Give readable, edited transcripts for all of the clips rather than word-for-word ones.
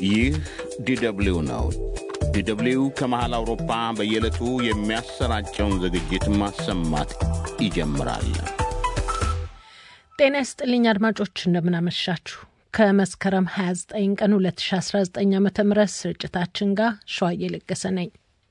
ይህ ዲደብሊው ነው። ዲደብሊው ከመሃል አውሮፓ በየዕለቱ የሚያሰራጨውን ዝግጅት ማሰማት ይጀምራል። ጤና ይስጥልኝ አድማጮች፣ እንደምን አመሻችሁ። ከመስከረም 29 ቀን 2019 ዓ.ም ስርጭታችን ጋር ሸዋዬ ለገሰ ነኝ።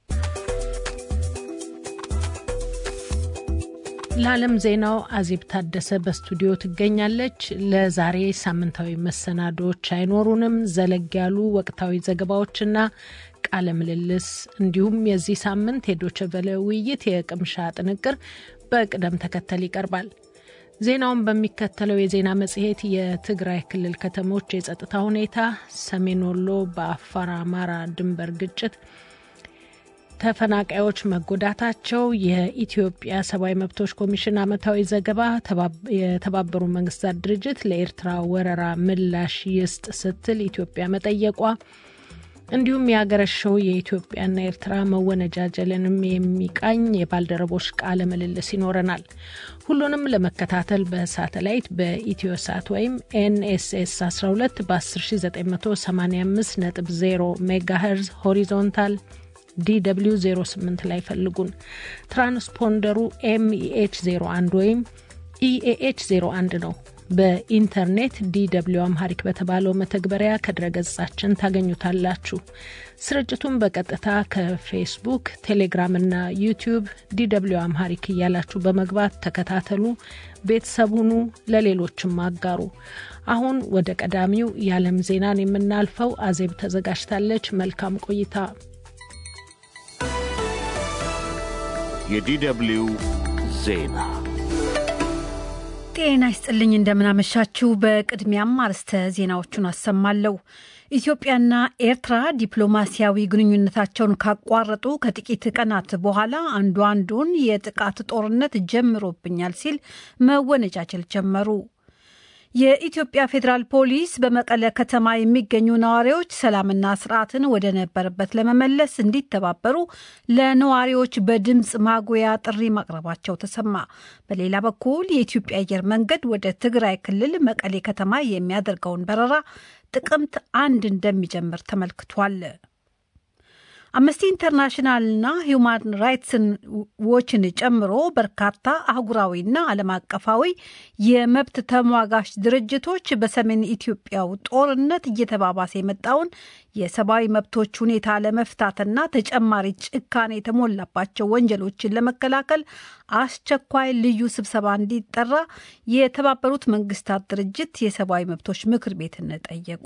ለዓለም ዜናው አዜብ ታደሰ በስቱዲዮ ትገኛለች። ለዛሬ ሳምንታዊ መሰናዶዎች አይኖሩንም። ዘለግ ያሉ ወቅታዊ ዘገባዎችና ቃለ ምልልስ እንዲሁም የዚህ ሳምንት የዶይቼ ቬለ ውይይት የቅምሻ ጥንቅር በቅደም ተከተል ይቀርባል። ዜናውን በሚከተለው የዜና መጽሔት የትግራይ ክልል ከተሞች የጸጥታ ሁኔታ፣ ሰሜን ወሎ በአፋር አማራ ድንበር ግጭት ተፈናቃዮች መጎዳታቸው፣ የኢትዮጵያ ሰብአዊ መብቶች ኮሚሽን ዓመታዊ ዘገባ፣ የተባበሩት መንግስታት ድርጅት ለኤርትራ ወረራ ምላሽ ይስጥ ስትል ኢትዮጵያ መጠየቋ፣ እንዲሁም ያገረሸው የኢትዮጵያና ኤርትራ መወነጃጀልንም የሚቃኝ የባልደረቦች ቃለ ምልልስ ይኖረናል። ሁሉንም ለመከታተል በሳተላይት በኢትዮሳት ወይም ኤንኤስኤስ 12 በ10985.0 ሜጋሄርዝ ሆሪዞንታል DW 08 ላይ ፈልጉን። ትራንስፖንደሩ MEH 01 ወይም EAH 01 ነው። በኢንተርኔት DW አምሃሪክ በተባለው መተግበሪያ ከድረገጻችን ታገኙታላችሁ። ስርጭቱን በቀጥታ ከፌስቡክ፣ ቴሌግራም እና ዩቲዩብ DW አምሃሪክ እያላችሁ በመግባት ተከታተሉ። ቤተሰቡኑ ለሌሎችም አጋሩ። አሁን ወደ ቀዳሚው የዓለም ዜናን የምናልፈው አዜብ ተዘጋጅታለች። መልካም ቆይታ። የዲደብሊው ዜና። ጤና ይስጥልኝ፣ እንደምናመሻችሁ። በቅድሚያም አርዕስተ ዜናዎቹን አሰማለሁ። ኢትዮጵያና ኤርትራ ዲፕሎማሲያዊ ግንኙነታቸውን ካቋረጡ ከጥቂት ቀናት በኋላ አንዱን የጥቃት ጦርነት ጀምሮብኛል ሲል መወነጃጀል ጀመሩ። የኢትዮጵያ ፌዴራል ፖሊስ በመቀለ ከተማ የሚገኙ ነዋሪዎች ሰላምና ስርዓትን ወደ ነበረበት ለመመለስ እንዲተባበሩ ለነዋሪዎች በድምጽ ማጉያ ጥሪ ማቅረባቸው ተሰማ። በሌላ በኩል የኢትዮጵያ አየር መንገድ ወደ ትግራይ ክልል መቀሌ ከተማ የሚያደርገውን በረራ ጥቅምት 1 እንደሚጀምር ተመልክቷል። አምነስቲ ኢንተርናሽናልና ሂዩማን ራይትስ ዎችን ጨምሮ በርካታ አህጉራዊና ዓለም አቀፋዊ የመብት ተሟጋች ድርጅቶች በሰሜን ኢትዮጵያው ጦርነት እየተባባሰ የመጣውን የሰብአዊ መብቶች ሁኔታ ለመፍታትና ተጨማሪ ጭካኔ የተሞላባቸው ወንጀሎችን ለመከላከል አስቸኳይ ልዩ ስብሰባ እንዲጠራ የተባበሩት መንግስታት ድርጅት የሰብአዊ መብቶች ምክር ቤትን ጠየቁ።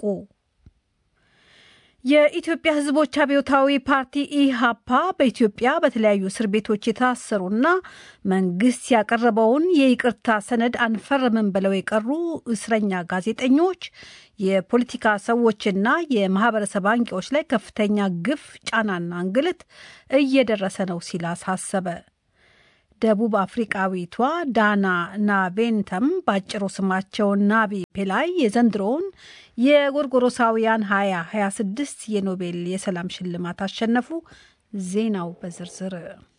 የኢትዮጵያ ሕዝቦች አብዮታዊ ፓርቲ ኢሃፓ በኢትዮጵያ በተለያዩ እስር ቤቶች የታሰሩና መንግስት ያቀረበውን የይቅርታ ሰነድ አንፈርምም ብለው የቀሩ እስረኛ ጋዜጠኞች፣ የፖለቲካ ሰዎችና የማህበረሰብ አንቂዎች ላይ ከፍተኛ ግፍ፣ ጫናና እንግልት እየደረሰ ነው ሲል አሳሰበ። ደቡብ አፍሪቃዊቷ ዳና ናቬንተም ባጭሩ ስማቸው ናቢ ፔላይ የዘንድሮውን የጎርጎሮሳውያን 2026 የኖቤል የሰላም ሽልማት አሸነፉ። ዜናው በዝርዝር።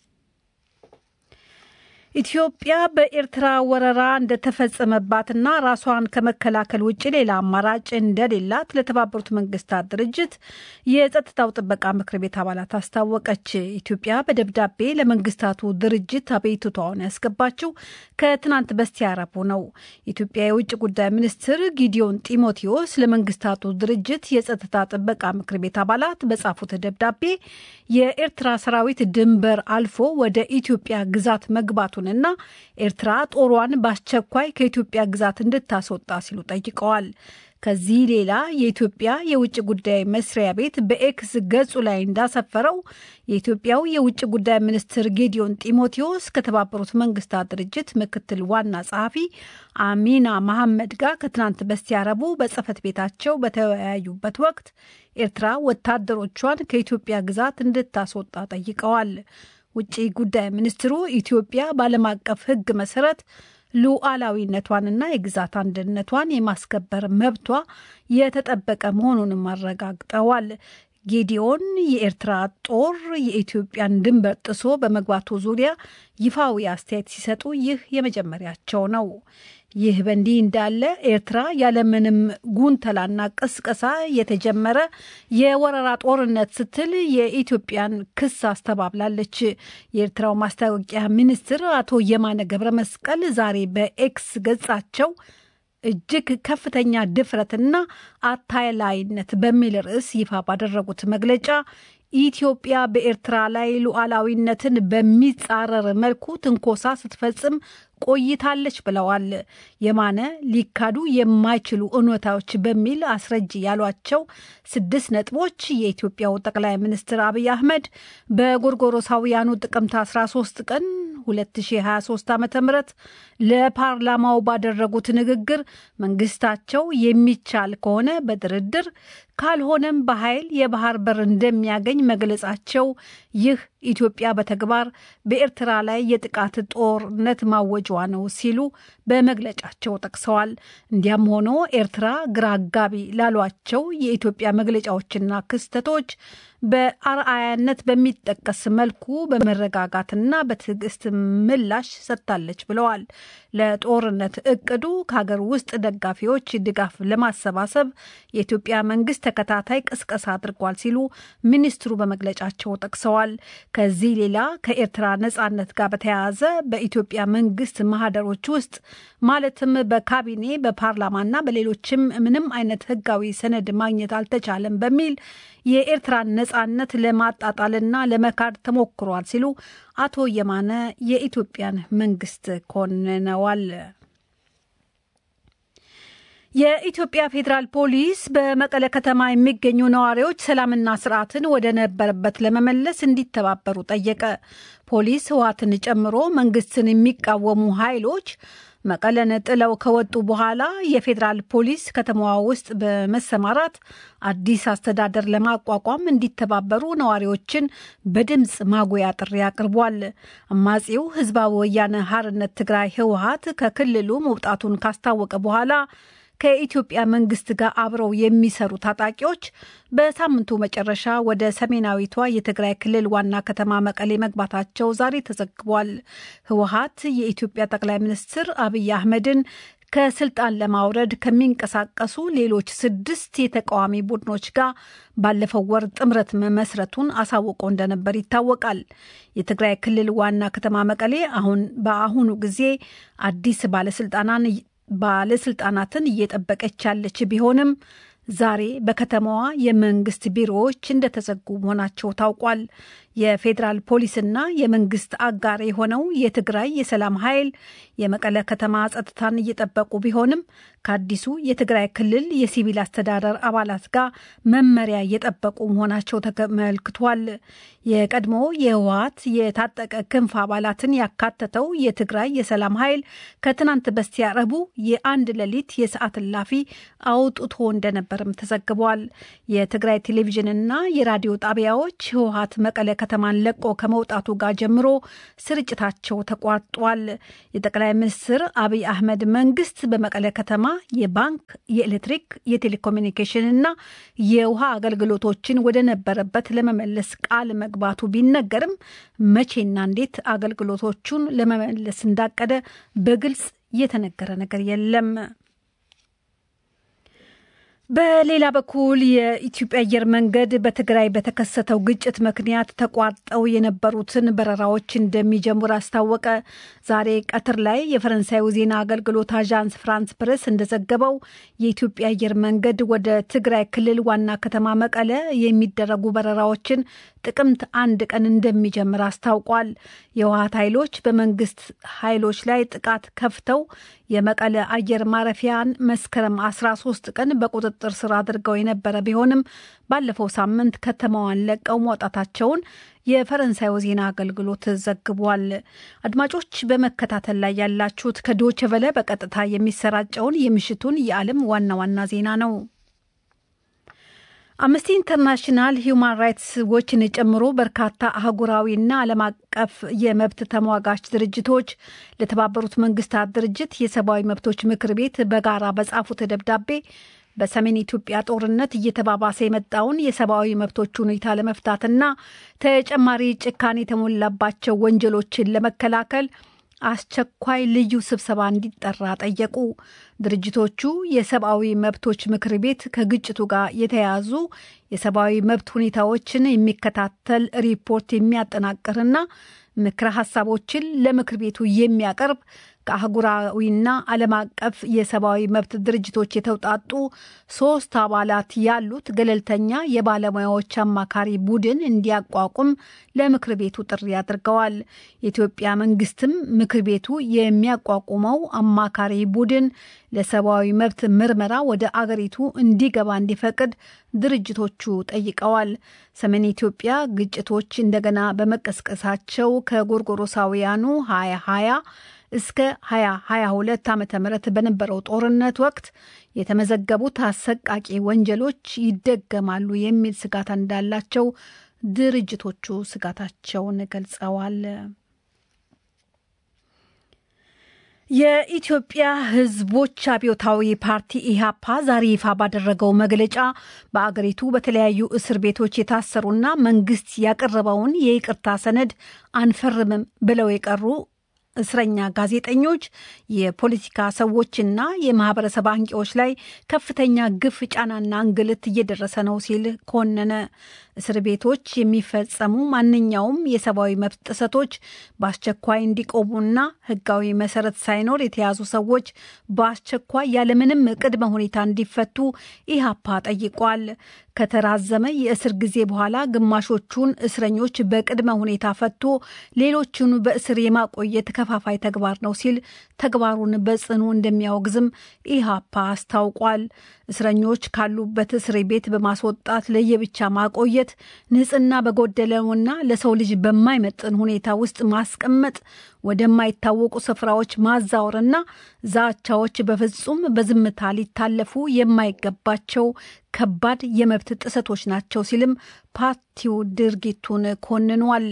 ኢትዮጵያ በኤርትራ ወረራ እንደተፈጸመባትና ራሷን ከመከላከል ውጭ ሌላ አማራጭ እንደሌላት ለተባበሩት መንግስታት ድርጅት የጸጥታው ጥበቃ ምክር ቤት አባላት አስታወቀች። ኢትዮጵያ በደብዳቤ ለመንግስታቱ ድርጅት አቤቱታውን ያስገባችው ከትናንት በስቲያ ረቡዕ ነው። የኢትዮጵያ የውጭ ጉዳይ ሚኒስትር ጊዲዮን ጢሞቴዎስ ለመንግስታቱ ድርጅት የጸጥታ ጥበቃ ምክር ቤት አባላት በጻፉት ደብዳቤ የኤርትራ ሰራዊት ድንበር አልፎ ወደ ኢትዮጵያ ግዛት መግባቱን እና ኤርትራ ጦሯን በአስቸኳይ ከኢትዮጵያ ግዛት እንድታስወጣ ሲሉ ጠይቀዋል። ከዚህ ሌላ የኢትዮጵያ የውጭ ጉዳይ መስሪያ ቤት በኤክስ ገጹ ላይ እንዳሰፈረው የኢትዮጵያው የውጭ ጉዳይ ሚኒስትር ጌዲዮን ጢሞቴዎስ ከተባበሩት መንግስታት ድርጅት ምክትል ዋና ጸሐፊ አሚና መሐመድ ጋር ከትናንት በስቲያ ረቡዕ በጽህፈት ቤታቸው በተወያዩበት ወቅት ኤርትራ ወታደሮቿን ከኢትዮጵያ ግዛት እንድታስወጣ ጠይቀዋል። ውጭ ጉዳይ ሚኒስትሩ ኢትዮጵያ በዓለም አቀፍ ሕግ መሰረት ሉዓላዊነቷንና የግዛት አንድነቷን የማስከበር መብቷ የተጠበቀ መሆኑንም አረጋግጠዋል። ጌዲዮን የኤርትራ ጦር የኢትዮጵያን ድንበር ጥሶ በመግባቱ ዙሪያ ይፋዊ አስተያየት ሲሰጡ ይህ የመጀመሪያቸው ነው። ይህ በእንዲህ እንዳለ ኤርትራ ያለምንም ጉንተላና ቅስቀሳ የተጀመረ የወረራ ጦርነት ስትል የኢትዮጵያን ክስ አስተባብላለች። የኤርትራው ማስታወቂያ ሚኒስትር አቶ የማነ ገብረ መስቀል ዛሬ በኤክስ ገጻቸው እጅግ ከፍተኛ ድፍረትና አታላይነት በሚል ርዕስ ይፋ ባደረጉት መግለጫ ኢትዮጵያ በኤርትራ ላይ ሉዓላዊነትን በሚጻረር መልኩ ትንኮሳ ስትፈጽም ቆይታለች ብለዋል። የማነ ሊካዱ የማይችሉ እውነታዎች በሚል አስረጅ ያሏቸው 6 ነጥቦች የኢትዮጵያው ጠቅላይ ሚኒስትር አብይ አህመድ በጎርጎሮሳውያኑ ጥቅምት 13 ቀን 2023 ዓ.ም ለፓርላማው ባደረጉት ንግግር መንግስታቸው የሚቻል ከሆነ በድርድር ካልሆነም በኃይል የባህር በር እንደሚያገኝ መግለጻቸው ይህ ኢትዮጵያ በተግባር በኤርትራ ላይ የጥቃት ጦርነት ማወጇ ነው ሲሉ በመግለጫቸው ጠቅሰዋል። እንዲያም ሆኖ ኤርትራ ግራ አጋቢ ላሏቸው የኢትዮጵያ መግለጫዎችና ክስተቶች በአርአያነት በሚጠቀስ መልኩ በመረጋጋትና በትዕግስት ምላሽ ሰጥታለች ብለዋል። ለጦርነት እቅዱ ከሀገር ውስጥ ደጋፊዎች ድጋፍ ለማሰባሰብ የኢትዮጵያ መንግስት ተከታታይ ቅስቀሳ አድርጓል ሲሉ ሚኒስትሩ በመግለጫቸው ጠቅሰዋል። ከዚህ ሌላ ከኤርትራ ነጻነት ጋር በተያያዘ በኢትዮጵያ መንግስት ማህደሮች ውስጥ ማለትም በካቢኔ በፓርላማና በሌሎችም ምንም አይነት ህጋዊ ሰነድ ማግኘት አልተቻለም በሚል የኤርትራን ነጻነት ለማጣጣልና ለመካድ ተሞክሯል ሲሉ አቶ የማነ የኢትዮጵያን መንግስት ኮንነዋል። የኢትዮጵያ ፌዴራል ፖሊስ በመቀለ ከተማ የሚገኙ ነዋሪዎች ሰላምና ስርዓትን ወደ ነበረበት ለመመለስ እንዲተባበሩ ጠየቀ። ፖሊስ ህወሓትን ጨምሮ መንግስትን የሚቃወሙ ኃይሎች መቀለን ጥለው ከወጡ በኋላ የፌዴራል ፖሊስ ከተማዋ ውስጥ በመሰማራት አዲስ አስተዳደር ለማቋቋም እንዲተባበሩ ነዋሪዎችን በድምጽ ማጉያ ጥሪ አቅርቧል። አማጺው ህዝባዊ ወያነ ሓርነት ትግራይ ህወሓት ከክልሉ መውጣቱን ካስታወቀ በኋላ ከኢትዮጵያ መንግስት ጋር አብረው የሚሰሩ ታጣቂዎች በሳምንቱ መጨረሻ ወደ ሰሜናዊቷ የትግራይ ክልል ዋና ከተማ መቀሌ መግባታቸው ዛሬ ተዘግቧል። ህወሓት የኢትዮጵያ ጠቅላይ ሚኒስትር አብይ አህመድን ከስልጣን ለማውረድ ከሚንቀሳቀሱ ሌሎች 6 የተቃዋሚ ቡድኖች ጋር ባለፈው ወር ጥምረት መመስረቱን አሳውቆ እንደነበር ይታወቃል። የትግራይ ክልል ዋና ከተማ መቀሌ በአሁኑ ጊዜ አዲስ ባለስልጣናትን እየጠበቀች ያለች ቢሆንም ዛሬ በከተማዋ የመንግስት ቢሮዎች እንደተዘጉ መሆናቸው ታውቋል። የፌዴራል ፖሊስና የመንግስት አጋር የሆነው የትግራይ የሰላም ኃይል የመቀለ ከተማ ጸጥታን እየጠበቁ ቢሆንም ከአዲሱ የትግራይ ክልል የሲቪል አስተዳደር አባላት ጋር መመሪያ እየጠበቁ መሆናቸው ተመልክቷል። የቀድሞ የህወሓት የታጠቀ ክንፍ አባላትን ያካተተው የትግራይ የሰላም ኃይል ከትናንት በስቲያ ረቡዕ የአንድ ሌሊት የሰዓት እላፊ አውጥቶ እንደነበርም ተዘግቧል። የትግራይ ቴሌቪዥንና የራዲዮ ጣቢያዎች ህወሓት መቀለ ከተማን ለቆ ከመውጣቱ ጋር ጀምሮ ስርጭታቸው ተቋርጧል። የጠቅላይ ሚኒስትር አብይ አህመድ መንግስት በመቀለ ከተማ የባንክ፣ የኤሌክትሪክ፣ የቴሌኮሙኒኬሽን እና የውሃ አገልግሎቶችን ወደ ነበረበት ለመመለስ ቃል መግባቱ ቢነገርም መቼና እንዴት አገልግሎቶቹን ለመመለስ እንዳቀደ በግልጽ የተነገረ ነገር የለም። በሌላ በኩል የኢትዮጵያ አየር መንገድ በትግራይ በተከሰተው ግጭት ምክንያት ተቋርጠው የነበሩትን በረራዎች እንደሚጀምር አስታወቀ። ዛሬ ቀትር ላይ የፈረንሳዩ ዜና አገልግሎት አዣንስ ፍራንስ ፕሬስ እንደዘገበው የኢትዮጵያ አየር መንገድ ወደ ትግራይ ክልል ዋና ከተማ መቀለ የሚደረጉ በረራዎችን ጥቅምት 1 ቀን እንደሚጀምር አስታውቋል። የህወሓት ኃይሎች በመንግስት ኃይሎች ላይ ጥቃት ከፍተው የመቀለ አየር ማረፊያን መስከረም 13 ቀን በቁጥጥር ስር አድርገው የነበረ ቢሆንም ባለፈው ሳምንት ከተማዋን ለቀው መውጣታቸውን የፈረንሳዩ ዜና አገልግሎት ዘግቧል። አድማጮች በመከታተል ላይ ያላችሁት ከዶይቼ ቬለ በቀጥታ የሚሰራጨውን የምሽቱን የዓለም ዋና ዋና ዜና ነው። አምነስቲ ኢንተርናሽናል ሂውማን ራይትስ ዎችን ጨምሮ በርካታ አህጉራዊና ዓለም አቀፍ የመብት ተሟጋች ድርጅቶች ለተባበሩት መንግስታት ድርጅት የሰብአዊ መብቶች ምክር ቤት በጋራ በጻፉት ደብዳቤ በሰሜን ኢትዮጵያ ጦርነት እየተባባሰ የመጣውን የሰብአዊ መብቶች ሁኔታ ለመፍታትና ተጨማሪ ጭካኔ የተሞላባቸው ወንጀሎችን ለመከላከል አስቸኳይ ልዩ ስብሰባ እንዲጠራ ጠየቁ። ድርጅቶቹ የሰብአዊ መብቶች ምክር ቤት ከግጭቱ ጋር የተያያዙ የሰብአዊ መብት ሁኔታዎችን የሚከታተል ሪፖርት የሚያጠናቅርና ምክረ ሀሳቦችን ለምክር ቤቱ የሚያቀርብ ከአህጉራዊና ዓለም አቀፍ የሰብአዊ መብት ድርጅቶች የተውጣጡ 3 አባላት ያሉት ገለልተኛ የባለሙያዎች አማካሪ ቡድን እንዲያቋቁም ለምክር ቤቱ ጥሪ አድርገዋል። የኢትዮጵያ መንግስትም ምክር ቤቱ የሚያቋቁመው አማካሪ ቡድን ለሰብአዊ መብት ምርመራ ወደ አገሪቱ እንዲገባ እንዲፈቅድ ድርጅቶቹ ጠይቀዋል። ሰሜን ኢትዮጵያ ግጭቶች እንደገና በመቀስቀሳቸው ከጎርጎሮሳውያኑ 2020 እስከ 2022 ዓ.ም በነበረው ጦርነት ወቅት የተመዘገቡት አሰቃቂ ወንጀሎች ይደገማሉ የሚል ስጋት እንዳላቸው ድርጅቶቹ ስጋታቸውን ገልጸዋል። የኢትዮጵያ ሕዝቦች አብዮታዊ ፓርቲ ኢህአፓ ዛሬ ይፋ ባደረገው መግለጫ በአገሪቱ በተለያዩ እስር ቤቶች የታሰሩና መንግስት ያቀረበውን የይቅርታ ሰነድ አንፈርምም ብለው የቀሩ እስረኛ ጋዜጠኞች፣ የፖለቲካ ሰዎችና የማህበረሰብ አንቂዎች ላይ ከፍተኛ ግፍ፣ ጫናና እንግልት እየደረሰ ነው ሲል ኮነነ። እስር ቤቶች የሚፈጸሙ ማንኛውም የሰብአዊ መብት ጥሰቶች በአስቸኳይ እንዲቆሙና ህጋዊ መሰረት ሳይኖር የተያዙ ሰዎች በአስቸኳይ ያለምንም ቅድመ ሁኔታ እንዲፈቱ ኢህአፓ ጠይቋል። ከተራዘመ የእስር ጊዜ በኋላ ግማሾቹን እስረኞች በቅድመ ሁኔታ ፈቶ ሌሎቹን በእስር የማቆየት ከፋፋይ ተግባር ነው ሲል ተግባሩን በጽኑ እንደሚያወግዝም ኢህአፓ አስታውቋል። እስረኞች ካሉበት እስር ቤት በማስወጣት ለየብቻ ማቆየት፣ ንጽህና በጎደለውና ለሰው ልጅ በማይመጥን ሁኔታ ውስጥ ማስቀመጥ፣ ወደማይታወቁ ስፍራዎች ማዛወርና ዛቻዎች በፍጹም በዝምታ ሊታለፉ የማይገባቸው ከባድ የመብት ጥሰቶች ናቸው ሲልም ፓርቲው ድርጊቱን ኮንኗል።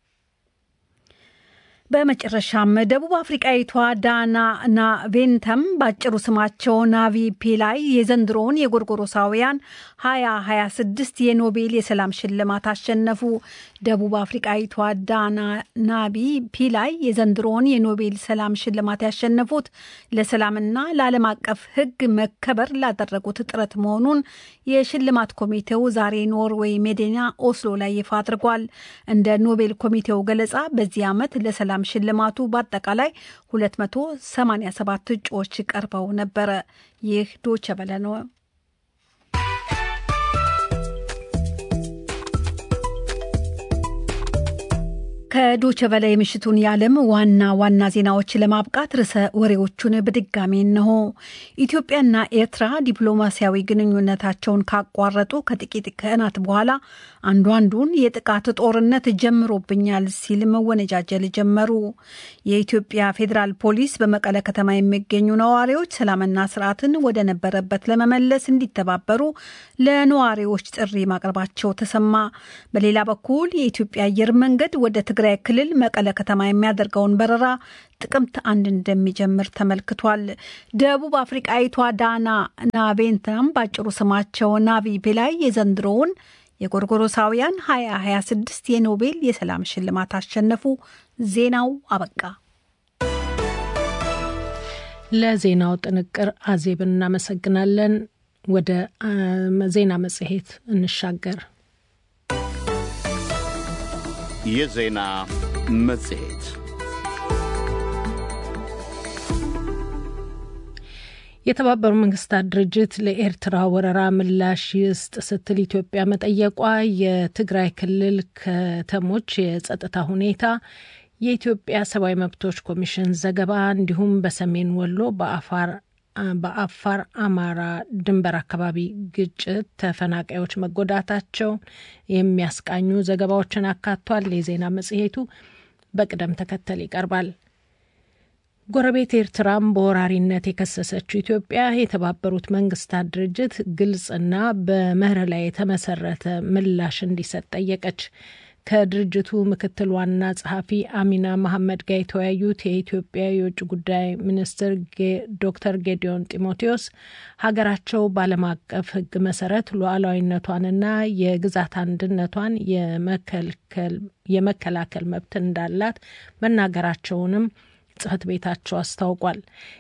በመጨረሻም ደቡብ አፍሪቃዊቷ ዳና ናቬንተም ባጭሩ ስማቸው ናቪ ፒላይ የዘንድሮውን የጎርጎሮሳውያን 2026 የኖቤል የሰላም ሽልማት አሸነፉ። ደቡብ አፍሪቃዊቷ ዳና ናቪ ፒላይ የዘንድሮውን የኖቤል ሰላም ሽልማት ያሸነፉት ለሰላምና ለዓለም አቀፍ ሕግ መከበር ላደረጉት ጥረት መሆኑን የሽልማት ኮሚቴው ዛሬ ኖርዌይ መዲና ኦስሎ ላይ ይፋ አድርጓል። እንደ ኖቤል ኮሚቴው ገለጻ በዚህ ዓመት ለሰላም ሽልማቱ በአጠቃላይ 287 እጩዎች ቀርበው ነበረ። ይህ ዶቼ ቬለ ነው። ከዶቼ ቬለ የምሽቱን የዓለም ዋና ዋና ዜናዎች ለማብቃት ርዕሰ ወሬዎቹን በድጋሚ እነሆ። ኢትዮጵያና ኤርትራ ዲፕሎማሲያዊ ግንኙነታቸውን ካቋረጡ ከጥቂት ቀናት በኋላ አንዱን የጥቃት ጦርነት ጀምሮብኛል ሲል መወነጃጀል ጀመሩ። የኢትዮጵያ ፌዴራል ፖሊስ በመቀለ ከተማ የሚገኙ ነዋሪዎች ሰላምና ስርዓትን ወደ ነበረበት ለመመለስ እንዲተባበሩ ለነዋሪዎች ጥሪ ማቅረባቸው ተሰማ። በሌላ በኩል የኢትዮጵያ አየር መንገድ ወደ ትግራይ ክልል መቀለ ከተማ የሚያደርገውን በረራ ጥቅምት 1 እንደሚጀምር ተመልክቷል። ደቡብ አፍሪቃዊቷ ዳና ናቬንተም ባጭሩ ስማቸው ናቪ ፒላይ የዘንድሮውን የጎርጎሮሳውያን 2026 የኖቤል የሰላም ሽልማት አሸነፉ። ዜናው አበቃ። ለዜናው ጥንቅር አዜብን እናመሰግናለን። ወደ ዜና መጽሔት እንሻገር። የዜና መጽሔት የተባበሩት መንግስታት ድርጅት ለኤርትራ ወረራ ምላሽ ይስጥ ስትል ኢትዮጵያ መጠየቋ፣ የትግራይ ክልል ከተሞች የጸጥታ ሁኔታ፣ የኢትዮጵያ ሰብአዊ መብቶች ኮሚሽን ዘገባ እንዲሁም በሰሜን ወሎ በአፋር አማራ ድንበር አካባቢ ግጭት ተፈናቃዮች መጎዳታቸው የሚያስቃኙ ዘገባዎችን አካቷል። የዜና መጽሔቱ በቅደም ተከተል ይቀርባል። ጎረቤት ኤርትራም በወራሪነት የከሰሰችው ኢትዮጵያ የተባበሩት መንግስታት ድርጅት ግልጽና በመርህ ላይ የተመሰረተ ምላሽ እንዲሰጥ ጠየቀች። ከድርጅቱ ምክትል ዋና ጸሐፊ አሚና መሐመድ ጋር የተወያዩት የኢትዮጵያ የውጭ ጉዳይ ሚኒስትር ዶክተር ጌዲዮን ጢሞቴዎስ ሀገራቸው በዓለም አቀፍ ሕግ መሰረት ሉዓላዊነቷንና የግዛት አንድነቷን የመከላከል መብት እንዳላት መናገራቸውንም ጽሕፈት ቤታቸው አስታውቋል።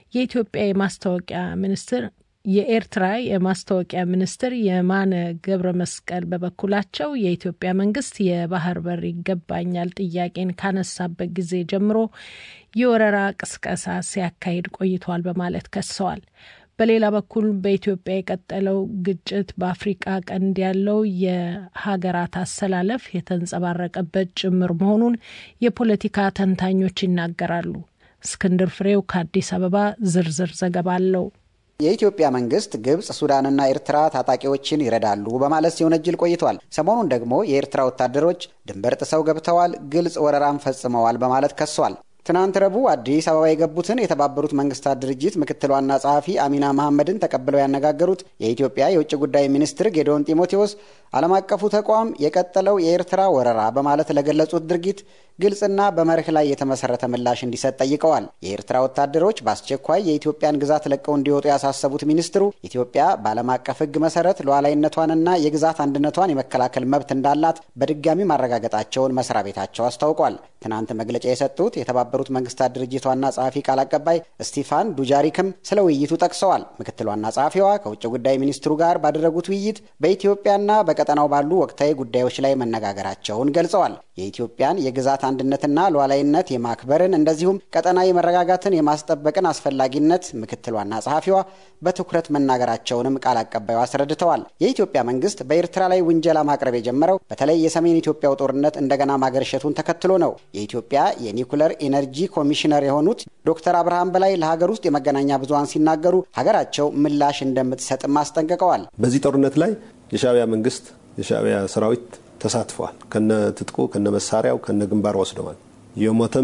የኤርትራ የማስታወቂያ ሚኒስትር የማነ ገብረ መስቀል በበኩላቸው የኢትዮጵያ መንግስት የባህር በር ይገባኛል ጥያቄን ካነሳበት ጊዜ ጀምሮ የወረራ ቅስቀሳ ሲያካሂድ ቆይቷል በማለት ከሰዋል። በሌላ በኩል በኢትዮጵያ የቀጠለው ግጭት በአፍሪካ ቀንድ ያለው የሀገራት አሰላለፍ የተንጸባረቀበት ጭምር መሆኑን የፖለቲካ ተንታኞች ይናገራሉ። እስክንድር ፍሬው ከአዲስ አበባ ዝርዝር ዘገባ አለው። የኢትዮጵያ መንግስት ግብጽ፣ ሱዳንና ኤርትራ ታጣቂዎችን ይረዳሉ በማለት ሲወነጅል ቆይቷል። ሰሞኑን ደግሞ የኤርትራ ወታደሮች ድንበር ጥሰው ገብተዋል፣ ግልጽ ወረራን ፈጽመዋል በማለት ከሷል። ትናንት ረቡዕ አዲስ አበባ የገቡትን የተባበሩት መንግስታት ድርጅት ምክትል ዋና ጸሐፊ አሚና መሐመድን ተቀብለው ያነጋገሩት የኢትዮጵያ የውጭ ጉዳይ ሚኒስትር ጌዲዮን ጢሞቴዎስ ዓለም አቀፉ ተቋም የቀጠለው የኤርትራ ወረራ በማለት ለገለጹት ድርጊት ግልጽና በመርህ ላይ የተመሰረተ ምላሽ እንዲሰጥ ጠይቀዋል። የኤርትራ ወታደሮች በአስቸኳይ የኢትዮጵያን ግዛት ለቀው እንዲወጡ ያሳሰቡት ሚኒስትሩ ኢትዮጵያ በዓለም አቀፍ ሕግ መሰረት ሉዓላዊነቷንና የግዛት አንድነቷን የመከላከል መብት እንዳላት በድጋሚ ማረጋገጣቸውን መስሪያ ቤታቸው አስታውቋል። ትናንት መግለጫ የሰጡት የተባበሩት መንግስታት ድርጅት ዋና ጸሐፊ ቃል አቀባይ ስቲፋን ዱጃሪክም ስለ ውይይቱ ጠቅሰዋል። ምክትል ዋና ጸሐፊዋ ከውጭ ጉዳይ ሚኒስትሩ ጋር ባደረጉት ውይይት በኢትዮጵያና በቀጠናው ባሉ ወቅታዊ ጉዳዮች ላይ መነጋገራቸውን ገልጸዋል። የኢትዮጵያን የግዛት አንድነትና ሉዓላዊነት የማክበርን እንደዚሁም ቀጠናዊ መረጋጋትን የማስጠበቅን አስፈላጊነት ምክትል ዋና ጸሐፊዋ በትኩረት መናገራቸውንም ቃል አቀባዩ አስረድተዋል። የኢትዮጵያ መንግስት በኤርትራ ላይ ውንጀላ ማቅረብ የጀመረው በተለይ የሰሜን ኢትዮጵያው ጦርነት እንደገና ማገርሸቱን ተከትሎ ነው። የኢትዮጵያ የኒኩለር ኢነርጂ ኮሚሽነር የሆኑት ዶክተር አብርሃም በላይ ለሀገር ውስጥ የመገናኛ ብዙሃን ሲናገሩ ሀገራቸው ምላሽ እንደምትሰጥም አስጠንቅቀዋል። በዚህ ጦርነት ላይ የሻዕቢያ መንግስት የሻዕቢያ ሰራዊት ተሳትፏል። ከነ ትጥቁ ከነ መሳሪያው ከነ ግንባር ወስደዋል። የሞተም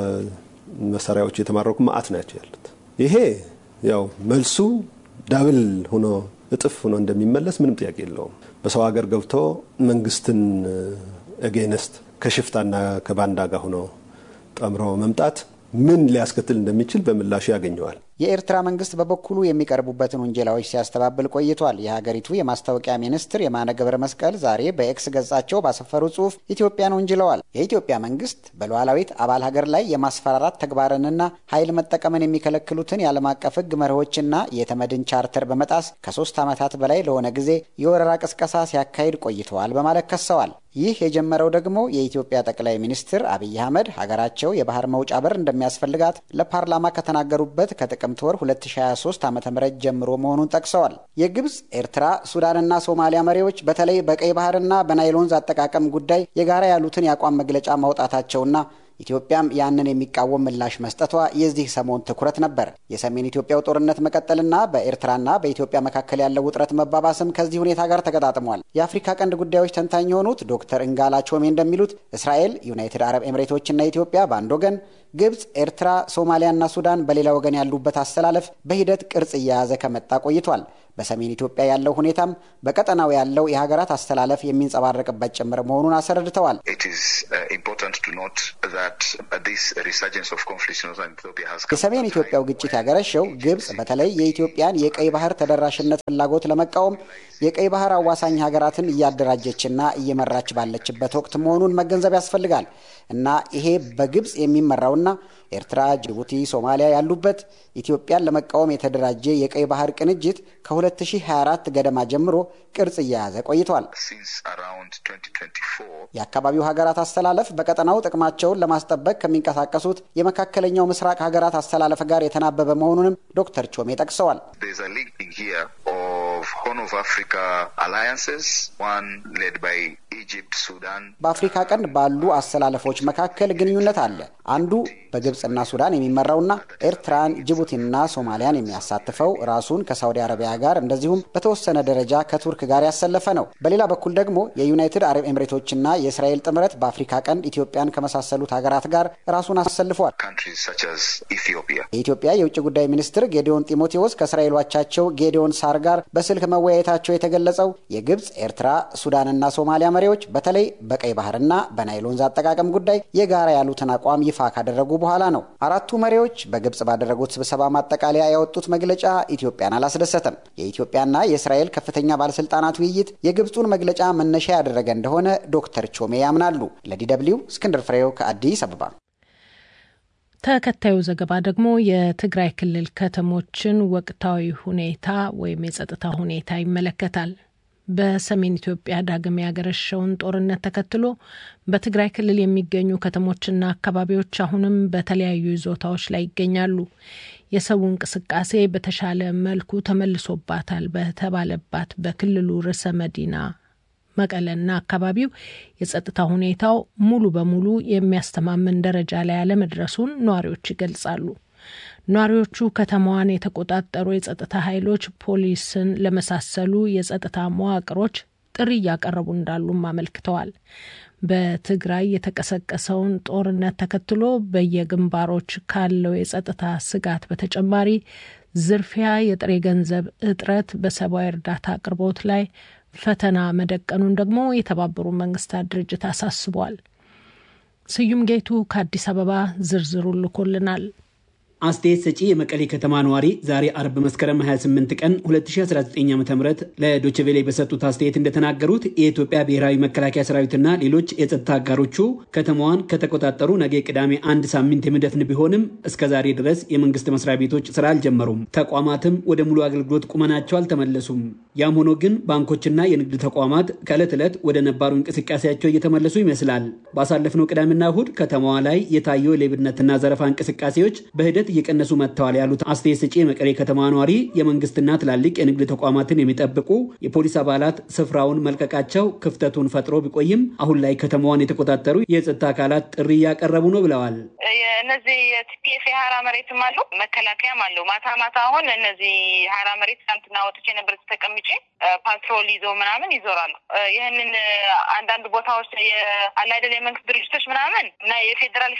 መሳሪያዎች የተማረኩ ማአት ናቸው ያሉት። ይሄ ያው መልሱ ዳብል ሆኖ እጥፍ ሆኖ እንደሚመለስ ምንም ጥያቄ የለውም። በሰው ሀገር ገብቶ መንግስትን አጌንስት ከሽፍታና ከባንዳ ጋር ሆኖ ጠምሮ መምጣት ምን ሊያስከትል እንደሚችል በምላሹ ያገኘዋል። የኤርትራ መንግስት በበኩሉ የሚቀርቡበትን ወንጀላዎች ሲያስተባብል ቆይቷል። የሀገሪቱ የማስታወቂያ ሚኒስትር የማነ ገብረ መስቀል ዛሬ በኤክስ ገጻቸው ባሰፈሩ ጽሑፍ ኢትዮጵያን ወንጅለዋል። የኢትዮጵያ መንግስት በሉዓላዊት አባል ሀገር ላይ የማስፈራራት ተግባርንና ኃይል መጠቀምን የሚከለክሉትን የዓለም አቀፍ ሕግ መርሆችና የተመድን ቻርተር በመጣስ ከ3 ዓመታት በላይ ለሆነ ጊዜ የወረራ ቅስቀሳ ሲያካሂድ ቆይተዋል በማለት ከሰዋል። ይህ የጀመረው ደግሞ የኢትዮጵያ ጠቅላይ ሚኒስትር አብይ አህመድ ሀገራቸው የባህር መውጫ በር እንደሚያስፈልጋት ለፓርላማ ከተናገሩበት ከጥቅምት ወር 2023 ዓ.ም ጀምሮ መሆኑን ጠቅሰዋል። የግብጽ፣ ኤርትራ፣ ሱዳንና ሶማሊያ መሪዎች በተለይ በቀይ ባህርና በናይል ወንዝ አጠቃቀም ጉዳይ የጋራ ያሉትን የአቋም መግለጫ ማውጣታቸውና ኢትዮጵያም ያንን የሚቃወም ምላሽ መስጠቷ የዚህ ሰሞን ትኩረት ነበር። የሰሜን ኢትዮጵያው ጦርነት መቀጠልና በኤርትራና በኢትዮጵያ መካከል ያለው ውጥረት መባባስም ከዚህ ሁኔታ ጋር ተገጣጥሟል። የአፍሪካ ቀንድ ጉዳዮች ተንታኝ የሆኑት ዶክተር እንጋላ ቾሜ እንደሚሉት እስራኤል፣ ዩናይትድ አረብ ኤምሬቶችና ኢትዮጵያ በአንድ ወገን፣ ግብጽ፣ ኤርትራ፣ ሶማሊያና ሱዳን በሌላ ወገን ያሉበት አስተላለፍ በሂደት ቅርጽ እየያዘ ከመጣ ቆይቷል። በሰሜን ኢትዮጵያ ያለው ሁኔታም በቀጠናው ያለው የሀገራት አስተላለፍ የሚንጸባረቅበት ጭምር መሆኑን አስረድተዋል። የሰሜን ኢትዮጵያው ግጭት ያገረሸው ግብጽ በተለይ የኢትዮጵያን የቀይ ባህር ተደራሽነት ፍላጎት ለመቃወም የቀይ ባህር አዋሳኝ ሀገራትን እያደራጀችና እየመራች ባለችበት ወቅት መሆኑን መገንዘብ ያስፈልጋል እና ይሄ በግብጽ የሚመራውና ኤርትራ፣ ጅቡቲ፣ ሶማሊያ ያሉበት ኢትዮጵያን ለመቃወም የተደራጀ የቀይ ባህር ቅንጅት ከ2024 ገደማ ጀምሮ ቅርጽ እየያዘ ቆይቷል። የአካባቢው ሀገራት አስተላለፍ በቀጠናው ጥቅማቸውን ለማስጠበቅ ከሚንቀሳቀሱት የመካከለኛው ምስራቅ ሀገራት አስተላለፍ ጋር የተናበበ መሆኑንም ዶክተር ቾሜ ጠቅሰዋል። በአፍሪካ ቀንድ ባሉ አስተላለፎች መካከል ግንኙነት አለ። አንዱ በግብጽና ሱዳን የሚመራውና ኤርትራን፣ ጅቡቲና ሶማሊያን የሚያሳትፈው ራሱን ከሳውዲ አረቢያ ጋር እንደዚሁም በተወሰነ ደረጃ ከቱርክ ጋር ያሰለፈ ነው። በሌላ በኩል ደግሞ የዩናይትድ አረብ ኤምሬቶችና የእስራኤል ጥምረት በአፍሪካ ቀንድ ኢትዮጵያን ከመሳሰሉት ሀገራት ጋር ራሱን አሰልፏል። የኢትዮጵያ የውጭ ጉዳይ ሚኒስትር ጌዲዮን ጢሞቴዎስ ከእስራኤል አቻቸው ጌዲዮን ሳር ጋር በስልክ መወያየታቸው የተገለጸው የግብጽ፣ ኤርትራ፣ ሱዳንና ሶማሊያ መሪዎች በተለይ በቀይ ባህርና በናይል ወንዝ አጠቃቀም ጉዳይ የጋራ ያሉትን አቋም ይፋ ካደረጉ በኋላ ነው። አራቱ መሪዎች በግብጽ ባደረጉት ስብሰባ ማጠቃለያ ያወጡት መግለጫ ኢትዮጵያን አላስደሰተም። የኢትዮጵያና የእስራኤል ከፍተኛ ባለስልጣናት ውይይት የግብጹን መግለጫ መነሻ ያደረገ እንደሆነ ዶክተር ቾሜ ያምናሉ። ለዲ.ደብሊው እስክንድር ፍሬው ከአዲስ አበባ። ተከታዩ ዘገባ ደግሞ የትግራይ ክልል ከተሞችን ወቅታዊ ሁኔታ ወይም የጸጥታ ሁኔታ ይመለከታል። በሰሜን ኢትዮጵያ ዳግም ያገረሸውን ጦርነት ተከትሎ በትግራይ ክልል የሚገኙ ከተሞችና አካባቢዎች አሁንም በተለያዩ ይዞታዎች ላይ ይገኛሉ። የሰው እንቅስቃሴ በተሻለ መልኩ ተመልሶባታል በተባለባት በክልሉ ርዕሰ መዲና መቀለና አካባቢው የጸጥታ ሁኔታው ሙሉ በሙሉ የሚያስተማምን ደረጃ ላይ ያለመድረሱን ነዋሪዎች ይገልጻሉ። ነዋሪዎቹ ከተማዋን የተቆጣጠሩ የጸጥታ ኃይሎች ፖሊስን ለመሳሰሉ የጸጥታ መዋቅሮች ጥሪ እያቀረቡ እንዳሉም አመልክተዋል። በትግራይ የተቀሰቀሰውን ጦርነት ተከትሎ በየግንባሮች ካለው የጸጥታ ስጋት በተጨማሪ ዝርፊያ፣ የጥሬ ገንዘብ እጥረት በሰብአዊ እርዳታ አቅርቦት ላይ ፈተና መደቀኑን ደግሞ የተባበሩት መንግስታት ድርጅት አሳስቧል። ስዩም ጌቱ ከአዲስ አበባ ዝርዝሩን ልኮልናል። አስተያየት ሰጪ የመቀሌ ከተማ ነዋሪ ዛሬ አርብ መስከረም 28 ቀን 2019 ዓ.ም ለዶይቼ ቬለ በሰጡት አስተያየት እንደተናገሩት የኢትዮጵያ ብሔራዊ መከላከያ ሰራዊትና ሌሎች የጸጥታ አጋሮቹ ከተማዋን ከተቆጣጠሩ ነገ ቅዳሜ አንድ ሳምንት የሚደፍን ቢሆንም እስከዛሬ ድረስ የመንግስት መስሪያ ቤቶች ስራ አልጀመሩም። ተቋማትም ወደ ሙሉ አገልግሎት ቁመናቸው አልተመለሱም። ያም ሆኖ ግን ባንኮችና የንግድ ተቋማት ከዕለት ዕለት ወደ ነባሩ እንቅስቃሴያቸው እየተመለሱ ይመስላል። ባሳለፍነው ቅዳሜና እሁድ ከተማዋ ላይ የታየው ሌብነትና ዘረፋ እንቅስቃሴዎች በሂደት እየቀነሱ መጥተዋል ያሉት አስተያየት ሰጪ የመቀሌ ከተማ ነዋሪ የመንግስትና ትላልቅ የንግድ ተቋማትን የሚጠብቁ የፖሊስ አባላት ስፍራውን መልቀቃቸው ክፍተቱን ፈጥሮ ቢቆይም አሁን ላይ ከተማዋን የተቆጣጠሩ የጸጥታ አካላት ጥሪ እያቀረቡ ነው ብለዋል። እነዚህ የቲፒኤፍ የሀራ መሬትም አሉ፣ መከላከያም አሉ። ማታ አሁን እነዚህ ሀራ መሬት ሳንትና ወጥቼ ነበር ተቀምጬ ፓትሮል ይዘው ምናምን ይዞራሉ። ይህንን አንዳንድ ቦታዎች የአላይደል የመንግስት ድርጅቶች ምናምን እና የፌዴራል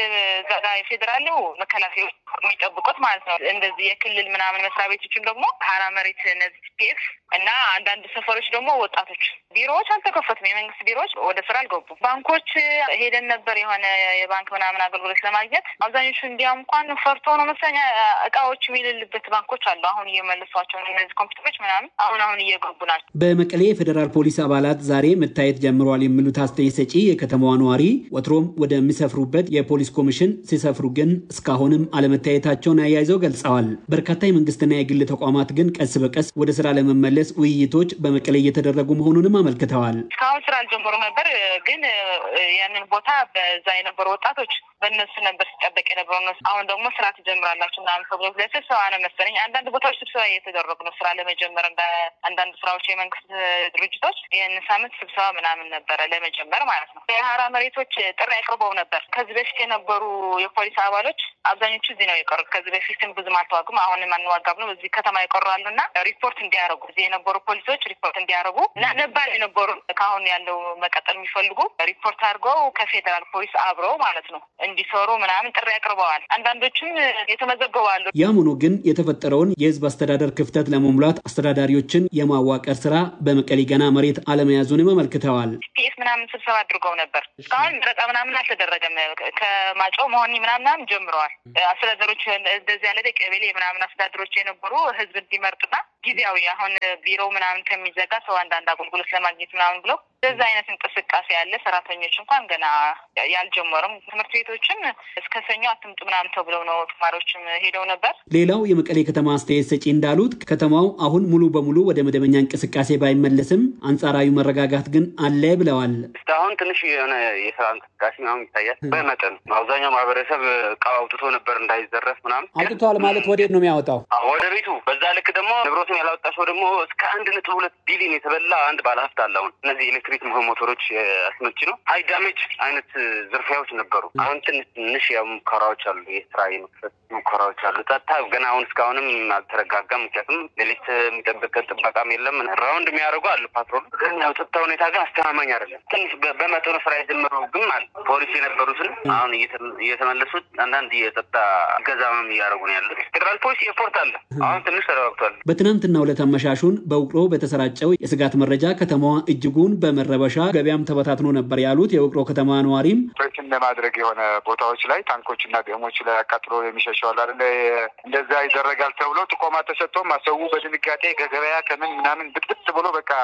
መከላከያ የሚጠብቁት ማለት ነው። እንደዚህ የክልል ምናምን መስሪያ ቤቶችም ደግሞ ሀራ መሬት እነዚህ ቲፒኤፍ እና አንዳንድ ሰፈሮች ደግሞ ወጣቶች ቢሮዎች አልተከፈቱም። የመንግስት ቢሮዎች ወደ ስራ አልገቡም። ባንኮች ሄደን ነበር የሆነ የባንክ ምናምን አገልግሎት ለማግኘት። አብዛኞቹ እንዲያም እንኳን ፈርቶ ነው መሰለኝ እቃዎች የሚልልበት ባንኮች አሉ። አሁን እየመለሷቸው ነው። እነዚህ ኮምፒውተሮች ምናምን አሁን እየገቡ ናቸው። በመቀሌ የፌዴራል ፖሊስ አባላት ዛሬ መታየት ጀምረዋል የሚሉት አስተያየት ሰጪ የከተማዋ ነዋሪ ወትሮም ወደሚሰፍሩበት የፖሊስ ኮሚሽን ሲሰፍሩ ግን እስካሁንም አለመታየታቸውን አያይዘው ገልጸዋል። በርካታ የመንግስትና የግል ተቋማት ግን ቀስ በቀስ ወደ ስራ ለመመለስ ውይይቶች በመቀሌ እየተደረጉ መሆኑንም አመልክተዋል። እስካሁን ስራ አልጀመሩም ነበር፣ ግን ያንን ቦታ በዛ የነበሩ ወጣቶች በእነሱ ነበር ሲጠበቅ የነበረው ነው። አሁን ደግሞ ስራ ትጀምራላችሁ ምናምን ተብሎ ለስብሰባ ነው መሰለኝ። አንዳንድ ቦታዎች ስብሰባ እየተደረጉ ነው ስራ ለመጀመር። አንዳንድ ስራዎች የመንግስት ድርጅቶች ይህን ሳምንት ስብሰባ ምናምን ነበረ ለመጀመር ማለት ነው። የሀራ መሬቶች ጥሪ አቅርበው ነበር። ከዚህ በፊት የነበሩ የፖሊስ አባሎች አብዛኞቹ እዚህ ነው የቀሩት። ከዚህ በፊትም ብዙም አልተዋጉም፣ አሁንም አንዋጋም ነው። እዚህ ከተማ ይቀራሉ እና ሪፖርት እንዲያደርጉ እዚህ የነበሩ ፖሊሶች ሪፖርት እንዲያደርጉ እና ነባር የነበሩ ካሁን ያለው መቀጠል የሚፈልጉ ሪፖርት አድርገው ከፌዴራል ፖሊስ አብረው ማለት ነው እንዲሰሩ ምናምን ጥሪ አቅርበዋል። አንዳንዶችም የተመዘገቡ አሉ። ያም ሆኖ ግን የተፈጠረውን የህዝብ አስተዳደር ክፍተት ለመሙላት አስተዳዳሪዎችን የማዋቀር ስራ በመቀሌ ገና መሬት አለመያዙንም አመልክተዋል። ፒኤፍ ምናምን ስብሰባ አድርገው ነበር። እስካሁን ምረጣ ምናምን አልተደረገም። ከማጫው መሆኒ ምናምን ጀምረዋል። አስተዳደሮች እንደዚህ ያለ ቀበሌ ምናምን አስተዳደሮች የነበሩ ህዝብ እንዲመርጥና ጊዜያዊ አሁን ቢሮ ምናምን ከሚዘጋ ሰው አንዳንድ አገልግሎት ለማግኘት ምናምን ብለው እንደዛ አይነት እንቅስቃሴ ያለ ሰራተኞች እንኳን ገና ያልጀመሩም። ትምህርት ቤቶችም እስከ ሰኞ አትምጡ ምናምን ተብለው ነው ተማሪዎችም ሄደው ነበር። ሌላው የመቀሌ ከተማ አስተያየት ሰጪ እንዳሉት ከተማው አሁን ሙሉ በሙሉ ወደ መደበኛ እንቅስቃሴ ባይመለስም አንጻራዊ መረጋጋት ግን አለ ብለዋል። አሁን ትንሽ የሆነ የስራ እንቅስቃሴ ምናምን ይታያል። በመጠኑ አብዛኛው ማህበረሰብ እቃ አውጥቶ ነበር እንዳይዘረፍ ምናምን። አውጥቷል ማለት ወዴት ነው የሚያወጣው? ወደ ቤቱ። በዛ ልክ ደግሞ ንብረቱን ያላወጣ ሰው ደግሞ እስከ 1.2 ቢሊዮን የተበላ አንድ ባለሀብት አለ። አሁን እነዚህ ኤሌክትሪክ ሞተሮች አስመጪ ነው ሃይ ዳሜጅ አይነት ዝርፊያዎች ነበሩ። አሁን ትንሽ ያው ሙከራዎች አሉ፣ የስራ የመክፈት ሙከራዎች አሉ። ጸጥታ ገና አሁን እስካሁንም አልተረጋጋም። ምክንያቱም ሌሊት የሚጠብቅ ጥበቃም የለም። ራውንድ የሚያደርጉ አሉ ፓትሮል። ግን ያው ጸጥታ ሁኔታ ግን አስተማማኝ አይደለም። ትንሽ በመጠኑ ስራ የጀመሩ ግን ማለት ፖሊስ የነበሩትን አሁን እየተመለሱት አንዳንድ የጸጥታ ገዛም እያደረጉ ነው ያሉት። ፌዴራል ፖሊስ ኤርፖርት አለ። አሁን ትንሽ ተረጋግቷል። በትናንትናው ዕለት አመሻሹን በውቅሮ በተሰራጨው የስጋት መረጃ ከተማዋ እጅጉን በመረበሻ ገበያም ተበታትኖ ነበር ያሉት የውቅሮ ከተማ ነዋሪም ፕሬሽን ለማድረግ የሆነ ቦታዎች ላይ ታንኮችና ቢሆሞች ላይ አቃጥሎ የሚሸሸዋል አይደል? እንደዛ ይደረጋል ተብሎ ጥቆማ ተሰጥቶ ማሰቡ በድንጋጤ ከገበያ ከምን ምናምን ብጥብጥ ብሎ በቃ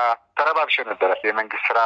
ተረባብሾ ነበር። የመንግስት ስራ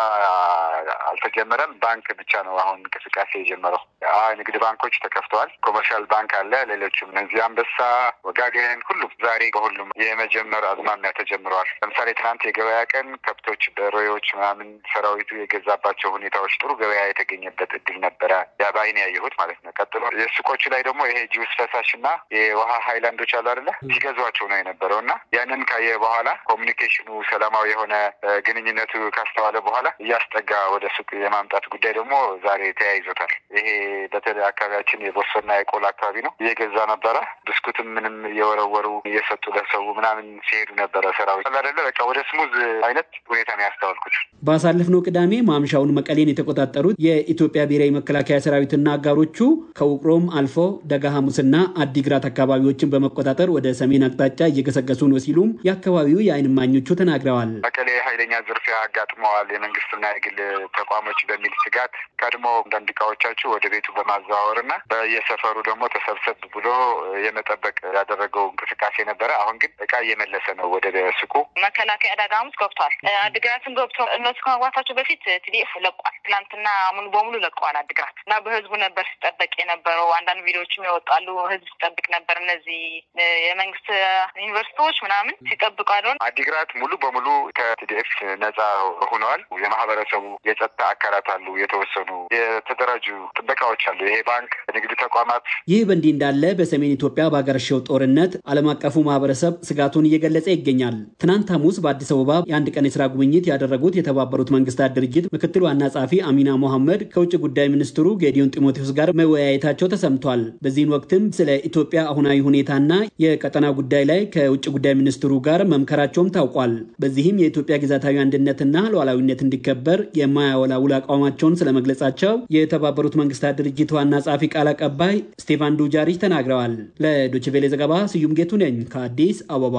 አልተጀመረም። ባንክ ብቻ ነው አሁን እንቅስቃሴ የጀመረው። ንግድ ባንኮች ተከፍተዋል። ኮመርሻል ባንክ አለ። ሌሎችም እነዚህ አንበሳ፣ ወጋገን ሁሉም ዛሬ በሁሉም የመጀመር አዝማሚያ ተጀምረዋል። ለምሳሌ ትናንት የገበያ ቀን ከብቶች፣ በሬዎች ምናምን ሰራዊቱ የገዛባቸው ሁኔታዎች ጥሩ ገበያ የተገኘበት እድል ነበረ። ያ ባይኔ ያየሁት ማለት ነው። ቀጥሎ የሱቆቹ ላይ ደግሞ ይሄ ጁስ ፈሳሽና የውሃ ሃይላንዶች አሉ አይደለ? ሲገዟቸው ነው የነበረው እና ያንን ካየ በኋላ ኮሚኒኬሽኑ ሰላማዊ የሆነ ግንኙነቱ ካስተዋለ በኋላ እያስጠጋ ወደ ሱቅ የማምጣት ጉዳይ ደግሞ ዛሬ ተያይዞታል። ይሄ በተለይ አካባቢያችን የቦሶና የቆላ አካባቢ ነው። እየገዛ ነበረ። ብስኩትም ምንም እየወረወሩ እየሰጡ ለሰው ምናምን ሲሄዱ ነበረ። ሰራዊት አይደለ በቃ ወደ ስሙዝ አይነት ሁኔታ ነው ያስተዋልኩት። ባሳለፍነው ቅዳሜ ማምሻውን መቀሌን የተቆጣጠሩት የኢትዮጵያ ብሔራዊ መከላከያ ሰራዊትና አጋሮቹ ከውቅሮም አልፎ ደጋ ሐሙስና አዲግራት አካባቢዎችን በመቆጣጠር ወደ ሰሜን አቅጣጫ እየገሰገሱ ነው ሲሉም የአካባቢው የዓይን እማኞቹ ተናግረዋል። መቀሌ ኃይለኛ ዝርፊያ አጋጥመዋል የመንግስትና የግል ተቋሞች በሚል ስጋት ቀድሞ አንዳንድ እቃዎቻቸው ወደ ቤቱ በማዘዋወርና በየሰፈሩ ደግሞ ተሰብሰብ ብሎ የመጠበቅ ያደረገው እንቅስቃሴ ነበረ። አሁን ግን እቃ እየመለሰ ነው ወደ ሱቁ። መከላከያ ደጋ ሐሙስ ገብቷል። አዲግራትን ገብቶ እነሱ ከመግባታቸው በፊት ቲዲኤፍ ለቋል። ትናንትና ሙሉ በሙሉ ለቀዋል አዲግራት እና በህዝቡ ነበር ሲጠበቅ የነበረው። አንዳንድ ቪዲዮዎችም ይወጣሉ። ህዝብ ሲጠብቅ ነበር። እነዚህ የመንግስት ዩኒቨርሲቲዎች ምናምን ሲጠብቁ አይደል። አዲግራት ሙሉ በሙሉ ከቲዲኤፍ ነጻ ሆነዋል። የማህበረሰቡ የጸጥታ አካላት አሉ፣ የተወሰኑ የተደራጁ ጥበቃዎች አሉ፣ ይሄ ባንክ፣ ንግድ ተቋማት። ይህ በእንዲህ እንዳለ በሰሜን ኢትዮጵያ በአገረሸው ጦርነት ዓለም አቀፉ ማህበረሰብ ስጋቱን እየገለጸ ይገኛል። ትናንት ሐሙስ በአዲስ አበባ የአንድ ቀን የስራ ጉብኝት ያደረጉት የተባበሩት መንግስታት ድርጅት ምክትል ዋና ጸሐፊ አሚና ሞሐመድ ከውጭ ጉዳይ ሚኒስትሩ ጌዲዮን ጢሞቴዎስ ጋር መወያየታቸው ተሰምቷል። በዚህን ወቅትም ስለ ኢትዮጵያ አሁናዊ ሁኔታና የቀጠና ጉዳይ ላይ ከውጭ ጉዳይ ሚኒስትሩ ጋር መምከራቸውም ታውቋል። በዚህም የኢትዮጵያ ግዛታዊ አንድነትና ሉዓላዊነት እንዲከበር የማያወላውል አቋማቸውን ስለመግለጻቸው የተባበሩት መንግስታት ድርጅት ዋና ጸሐፊ ቃል አቀባይ ስቴፋን ዱጃሪች ተናግረዋል። ለዶይቼ ቬለ ዘገባ ስዩም ጌቱ ነኝ ከአዲስ አበባ።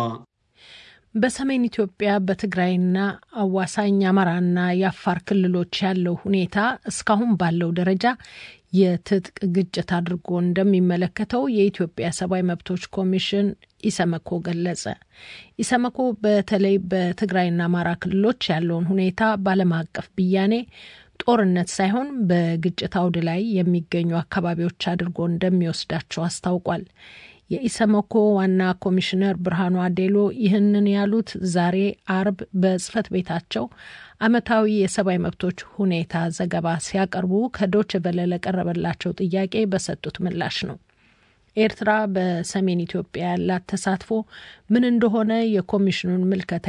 በሰሜን ኢትዮጵያ በትግራይና አዋሳኝ አማራና የአፋር ክልሎች ያለው ሁኔታ እስካሁን ባለው ደረጃ የትጥቅ ግጭት አድርጎ እንደሚመለከተው የኢትዮጵያ ሰብአዊ መብቶች ኮሚሽን ኢሰመኮ ገለጸ። ኢሰመኮ በተለይ በትግራይና አማራ ክልሎች ያለውን ሁኔታ ባለም አቀፍ ብያኔ ጦርነት ሳይሆን በግጭት አውድ ላይ የሚገኙ አካባቢዎች አድርጎ እንደሚወስዳቸው አስታውቋል። የኢሰመኮ ዋና ኮሚሽነር ብርሃኑ አዴሎ ይህንን ያሉት ዛሬ አርብ በጽህፈት ቤታቸው ዓመታዊ የሰብአዊ መብቶች ሁኔታ ዘገባ ሲያቀርቡ ከዶይቼ ቬለ ለቀረበላቸው ጥያቄ በሰጡት ምላሽ ነው። ኤርትራ በሰሜን ኢትዮጵያ ያላት ተሳትፎ ምን እንደሆነ የኮሚሽኑን ምልከታ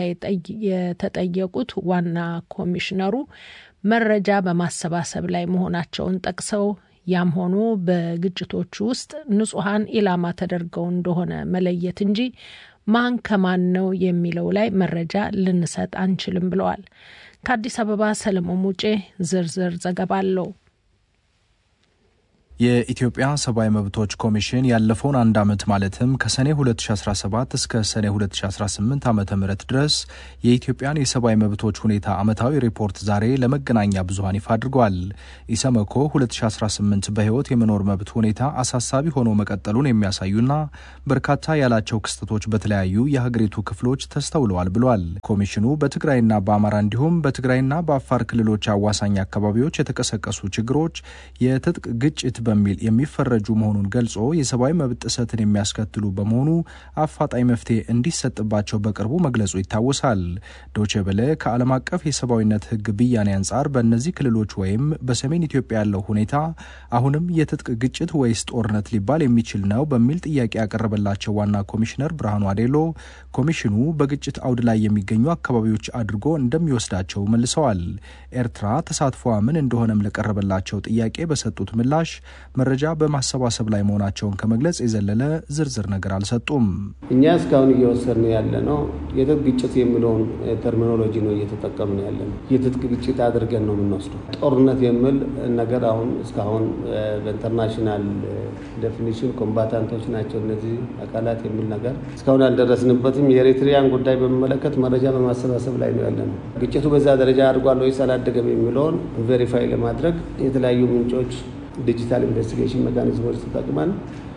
የተጠየቁት ዋና ኮሚሽነሩ መረጃ በማሰባሰብ ላይ መሆናቸውን ጠቅሰው ያም ሆኖ በግጭቶቹ ውስጥ ንጹሃን ኢላማ ተደርገው እንደሆነ መለየት እንጂ ማን ከማን ነው የሚለው ላይ መረጃ ልንሰጥ አንችልም ብለዋል። ከአዲስ አበባ ሰለሞን ሙጬ ዝርዝር ዘገባ አለው። የኢትዮጵያ ሰብአዊ መብቶች ኮሚሽን ያለፈውን አንድ ዓመት ማለትም ከሰኔ 2017 እስከ ሰኔ 2018 ዓ.ም ድረስ የኢትዮጵያን የሰብአዊ መብቶች ሁኔታ ዓመታዊ ሪፖርት ዛሬ ለመገናኛ ብዙሃን ይፋ አድርጓል። ኢሰመኮ 2018 በህይወት የመኖር መብት ሁኔታ አሳሳቢ ሆኖ መቀጠሉን የሚያሳዩና በርካታ ያላቸው ክስተቶች በተለያዩ የሀገሪቱ ክፍሎች ተስተውለዋል ብሏል። ኮሚሽኑ በትግራይና በአማራ እንዲሁም በትግራይና በአፋር ክልሎች አዋሳኝ አካባቢዎች የተቀሰቀሱ ችግሮች የትጥቅ ግጭት በሚል የሚፈረጁ መሆኑን ገልጾ የሰብአዊ መብት ጥሰትን የሚያስከትሉ በመሆኑ አፋጣኝ መፍትሄ እንዲሰጥባቸው በቅርቡ መግለጹ ይታወሳል። ዶይቼ ቬለ ከዓለም አቀፍ የሰብአዊነት ህግ ብያኔ አንጻር በእነዚህ ክልሎች ወይም በሰሜን ኢትዮጵያ ያለው ሁኔታ አሁንም የትጥቅ ግጭት ወይስ ጦርነት ሊባል የሚችል ነው በሚል ጥያቄ ያቀረበላቸው ዋና ኮሚሽነር ብርሃኑ አዴሎ ኮሚሽኑ በግጭት አውድ ላይ የሚገኙ አካባቢዎች አድርጎ እንደሚወስዳቸው መልሰዋል። ኤርትራ ተሳትፏ ምን እንደሆነም ለቀረበላቸው ጥያቄ በሰጡት ምላሽ መረጃ በማሰባሰብ ላይ መሆናቸውን ከመግለጽ የዘለለ ዝርዝር ነገር አልሰጡም። እኛ እስካሁን እየወሰድን ያለነው የትጥቅ ግጭት የሚለውን ተርሚኖሎጂ ነው እየተጠቀምን ያለነው። የትጥቅ ግጭት አድርገን ነው የምንወስደው። ጦርነት የሚል ነገር አሁን እስካሁን በኢንተርናሽናል ዴፊኒሽን ኮምባታንቶች ናቸው እነዚህ አካላት የሚል ነገር እስካሁን አልደረስንበትም። የኤሪትሪያን ጉዳይ በመመለከት መረጃ በማሰባሰብ ላይ ነው ያለነው። ግጭቱ በዛ ደረጃ አድርጓል ወይስ አላደገም የሚለውን ቬሪፋይ ለማድረግ የተለያዩ ምንጮች ዲጂታል ኢንቨስቲጌሽን ሜካኒዝሞች ተጠቅመን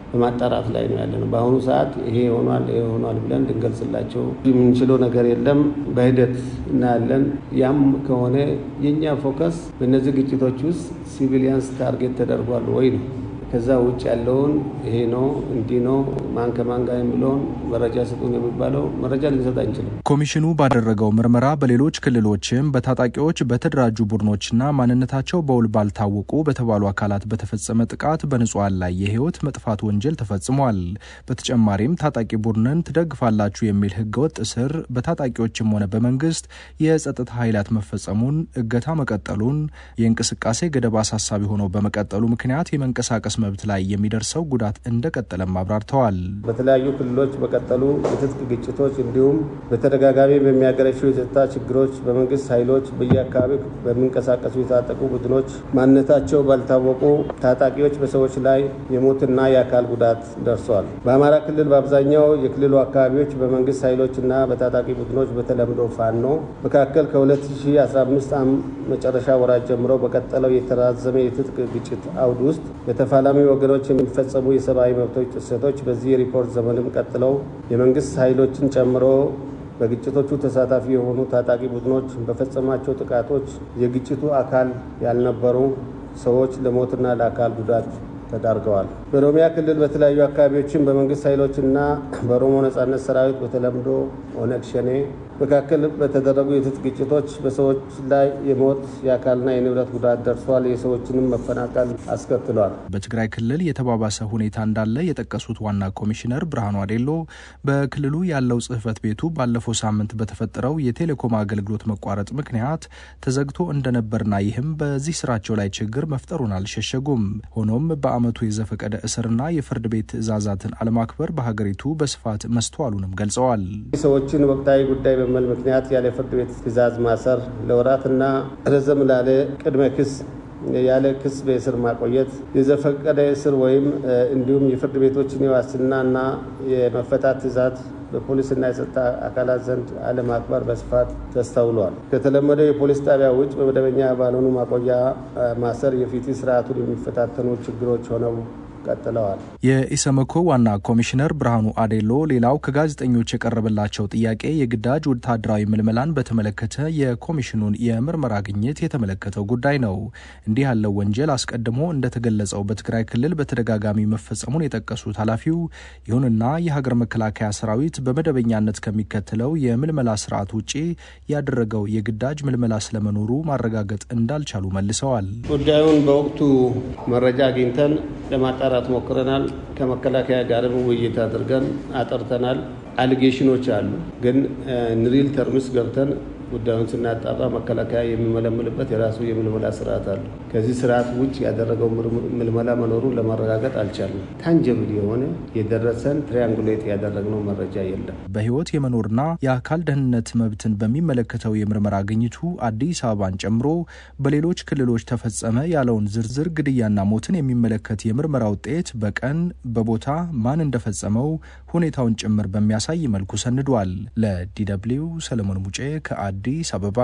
በማጣራት ላይ ነው ያለነው። በአሁኑ ሰዓት ይሄ ሆኗል ብለን ልንገልጽላቸው የምንችለው ነገር የለም። በሂደት እናያለን። ያም ከሆነ የኛ ፎከስ በእነዚህ ግጭቶች ውስጥ ሲቪሊያንስ ታርጌት ተደርጓል ወይ ነው። ከዛ ውጭ ያለውን ይሄ ነው እንዲህ ነው ማን ከማን ጋር የሚለውን መረጃ ስጡን የሚባለው መረጃ ልንሰጥ አንችልም። ኮሚሽኑ ባደረገው ምርመራ በሌሎች ክልሎችም በታጣቂዎች በተደራጁ ቡድኖችና ማንነታቸው በውል ባልታወቁ በተባሉ አካላት በተፈጸመ ጥቃት በንጹሃን ላይ የህይወት መጥፋት ወንጀል ተፈጽሟል። በተጨማሪም ታጣቂ ቡድንን ትደግፋላችሁ የሚል ህገወጥ እስር በታጣቂዎችም ሆነ በመንግስት የጸጥታ ኃይላት መፈጸሙን፣ እገታ መቀጠሉን፣ የእንቅስቃሴ ገደብ አሳሳቢ ሆኖ በመቀጠሉ ምክንያት የመንቀሳቀስ መብት ላይ የሚደርሰው ጉዳት እንደቀጠለም አብራርተዋል። በተለያዩ ክልሎች በቀጠሉ የትጥቅ ግጭቶች እንዲሁም በተደጋጋሚ በሚያገረሹ የጸጥታ ችግሮች በመንግስት ኃይሎች በየአካባቢው በሚንቀሳቀሱ የታጠቁ ቡድኖች ማንነታቸው ባልታወቁ ታጣቂዎች በሰዎች ላይ የሞትና የአካል ጉዳት ደርሷል። በአማራ ክልል በአብዛኛው የክልሉ አካባቢዎች በመንግስት ኃይሎችና በታጣቂ ቡድኖች በተለምዶ ፋኖ መካከል ከ2015 መጨረሻ ወራት ጀምሮ በቀጠለው የተራዘመ የትጥቅ ግጭት አውድ ውስጥ በተፋላሚ ወገኖች የሚፈጸሙ የሰብአዊ መብቶች ጥሰቶች በዚህ ሪፖርት ዘመንም ቀጥለው የመንግስት ኃይሎችን ጨምሮ በግጭቶቹ ተሳታፊ የሆኑ ታጣቂ ቡድኖች በፈጸማቸው ጥቃቶች የግጭቱ አካል ያልነበሩ ሰዎች ለሞትና ለአካል ጉዳት ተዳርገዋል። በኦሮሚያ ክልል በተለያዩ አካባቢዎችን በመንግስት ኃይሎችና በኦሮሞ ነጻነት ሰራዊት በተለምዶ ኦነግ ሸኔ መካከል በተደረጉ የትጥቅ ግጭቶች በሰዎች ላይ የሞት የአካልና የንብረት ጉዳት ደርሷል። የሰዎችንም መፈናቀል አስከትሏል። በትግራይ ክልል የተባባሰ ሁኔታ እንዳለ የጠቀሱት ዋና ኮሚሽነር ብርሃኑ አዴሎ በክልሉ ያለው ጽህፈት ቤቱ ባለፈው ሳምንት በተፈጠረው የቴሌኮም አገልግሎት መቋረጥ ምክንያት ተዘግቶ እንደነበርና ይህም በዚህ ስራቸው ላይ ችግር መፍጠሩን አልሸሸጉም። ሆኖም በአመቱ የዘፈቀደ እስርና የፍርድ ቤት ትዕዛዛትን አለማክበር በሀገሪቱ በስፋት መስተዋሉንም ገልጸዋል። ሰዎችን ወቅታዊ ጉዳይ በመል ምክንያት ያለ ፍርድ ቤት ትዕዛዝ ማሰር፣ ለወራትና ረዘም ላለ ቅድመ ክስ ያለ ክስ በእስር ማቆየት፣ የዘፈቀደ እስር ወይም እንዲሁም የፍርድ ቤቶችን የዋስትናና የመፈታት ትዕዛዝ በፖሊስና የጸጥታ አካላት ዘንድ አለማክበር በስፋት ተስተውሏል። ከተለመደው የፖሊስ ጣቢያ ውጭ በመደበኛ ባልሆኑ ማቆያ ማሰር የፍትህ ስርዓቱን የሚፈታተኑ ችግሮች ሆነው ቀጥለዋል። የኢሰመኮ ዋና ኮሚሽነር ብርሃኑ አዴሎ ሌላው ከጋዜጠኞች የቀረበላቸው ጥያቄ የግዳጅ ወታደራዊ ምልመላን በተመለከተ የኮሚሽኑን የምርመራ ግኝት የተመለከተው ጉዳይ ነው። እንዲህ ያለው ወንጀል አስቀድሞ እንደተገለጸው በትግራይ ክልል በተደጋጋሚ መፈጸሙን የጠቀሱት ኃላፊው ይሁንና የሀገር መከላከያ ሰራዊት በመደበኛነት ከሚከተለው የምልመላ ስርዓት ውጪ ያደረገው የግዳጅ ምልመላ ስለመኖሩ ማረጋገጥ እንዳልቻሉ መልሰዋል። ጉዳዩን በወቅቱ መረጃ አግኝተን ለማጣራት ሞክረናል። ከመከላከያ ጋርም ውይይት አድርገን አጠርተናል። አሊጌሽኖች አሉ፣ ግን ሪል ተርምስ ገብተን ጉዳዩን ስናጣራ መከላከያ የሚመለምልበት የራሱ የምልመላ ስርዓት አለ። ከዚህ ስርዓት ውጭ ያደረገው ምልመላ መኖሩን ለማረጋገጥ አልቻልንም። ታንጀብል የሆነ የደረሰን ትሪያንጉሌት ያደረግነው መረጃ የለም። በህይወት የመኖርና የአካል ደህንነት መብትን በሚመለከተው የምርመራ ግኝቱ አዲስ አበባን ጨምሮ በሌሎች ክልሎች ተፈጸመ ያለውን ዝርዝር ግድያና ሞትን የሚመለከት የምርመራ ውጤት በቀን በቦታ ማን እንደፈጸመው ሁኔታውን ጭምር በሚያሳይ መልኩ ሰንዷል። ለዲደብሊው ሰለሞን ሙጬ ከአዲስ አበባ።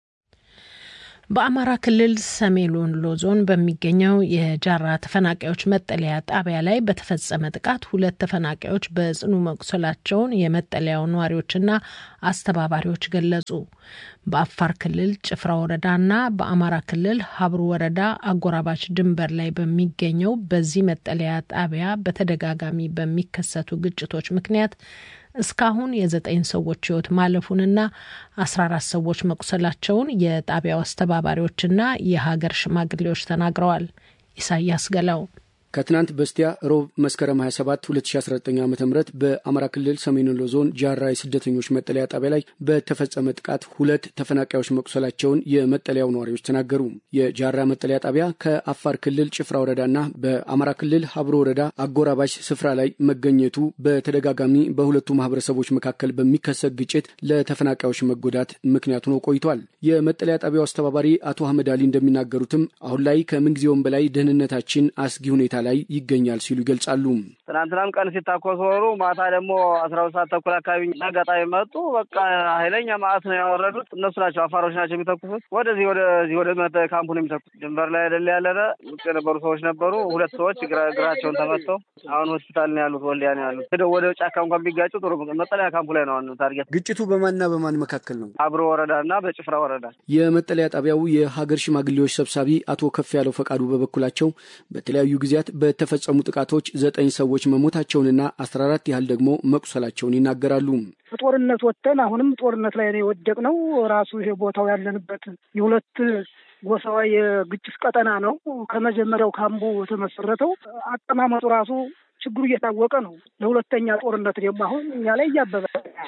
በአማራ ክልል ሰሜን ወሎ ዞን በሚገኘው የጃራ ተፈናቃዮች መጠለያ ጣቢያ ላይ በተፈጸመ ጥቃት 2 ተፈናቃዮች በጽኑ መቁሰላቸውን የመጠለያው ነዋሪዎችና አስተባባሪዎች ገለጹ። በአፋር ክልል ጭፍራ ወረዳና በአማራ ክልል ሀብሩ ወረዳ አጎራባች ድንበር ላይ በሚገኘው በዚህ መጠለያ ጣቢያ በተደጋጋሚ በሚከሰቱ ግጭቶች ምክንያት እስካሁን የ9 ሰዎች ህይወት ማለፉንና 14 ሰዎች መቁሰላቸውን የጣቢያው አስተባባሪዎችና የሀገር ሽማግሌዎች ተናግረዋል። ኢሳያስ ገላው ከትናንት በስቲያ ሮብ መስከረም 27 2019 ዓ.ም በአማራ ክልል ሰሜን ወሎ ዞን ጃራ የስደተኞች መጠለያ ጣቢያ ላይ በተፈጸመ ጥቃት 2 ተፈናቃዮች መቁሰላቸውን የመጠለያው ነዋሪዎች ተናገሩ። የጃራ መጠለያ ጣቢያ ከአፋር ክልል ጭፍራ ወረዳና በአማራ ክልል ሀብሮ ወረዳ አጎራባች ስፍራ ላይ መገኘቱ በተደጋጋሚ በሁለቱ ማህበረሰቦች መካከል በሚከሰት ግጭት ለተፈናቃዮች መጎዳት ምክንያት ሆኖ ቆይቷል። የመጠለያ ጣቢያው አስተባባሪ አቶ አህመድ አሊ እንደሚናገሩትም አሁን ላይ ከምንጊዜውም በላይ ደህንነታችን አስጊ ሁኔታ ላይ ይገኛል ሲሉ ይገልጻሉ። ትናንትናም ቀን ሲታኮሱ ወሩ ማታ ደግሞ 12 ሰዓት ተኩል አካባቢ አጋጣሚ መጡ። በቃ ኃይለኛ ማዕት ነው ያወረዱት። እነሱ ናቸው አፋሮች ናቸው የሚተኩሱት። ወደ ካምፑ ነው የሚተኩት። ድንበር ላይ አይደል ያለነ የነበሩ ሰዎች ነበሩ። 2 ሰዎች እግራቸውን ተመተው አሁን ሆስፒታል ነው ያሉት፣ ወልዲያ ነው ያሉት። ወደ ጫካ እንኳን ቢጋጩ ጥሩ መጠለያ ካምፑ ላይ ነው ታርጌት። ግጭቱ በማንና በማን መካከል ነው? አብሮ ወረዳና በጭፍራ ወረዳ። የመጠለያ ጣቢያው የሀገር ሽማግሌዎች ሰብሳቢ አቶ ከፍ ያለው ፈቃዱ በበኩላቸው በተለያዩ ጊዜያት በተፈጸሙ ጥቃቶች 9 ሰዎች መሞታቸውንና 14 ያህል ደግሞ መቁሰላቸውን ይናገራሉ። ጦርነት ወጥተን አሁንም ጦርነት ላይ ነው የወደቅነው። ራሱ ይሄ ቦታው ያለንበት የሁለት ጎሳዋ የግጭት ቀጠና ነው። ከመጀመሪያው ካምቡ የተመሰረተው አቀማመጡ ራሱ ችግሩ እየታወቀ ነው። ለሁለተኛ ጦርነት ደግሞ አሁን እኛ ላይ እያበበ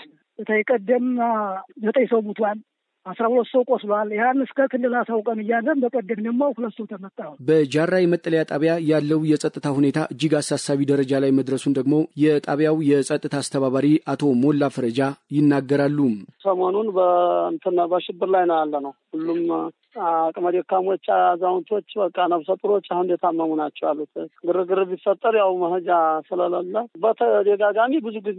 ተይቀደም 9 ሰው ሙቷል፣ 12 ሰው ቆስሏል። ያን እስከ ክልል አሳውቀን እያለን በቀደም ደግሞ 2 ሰው ተመታ። በጃራ የመጠለያ ጣቢያ ያለው የጸጥታ ሁኔታ እጅግ አሳሳቢ ደረጃ ላይ መድረሱን ደግሞ የጣቢያው የጸጥታ አስተባባሪ አቶ ሞላ ፈረጃ ይናገራሉ። ሰሞኑን በሽብር ላይ ነው ያለ ነው። ሁሉም አቅመ ደካሞች፣ አዛውንቶች፣ በቃ ነፍሰ ጡሮች አሁን የታመሙ ናቸው ያሉት። ግርግር ቢፈጠር ያው መሄጃ ስለሌለ በተደጋጋሚ ብዙ ጊዜ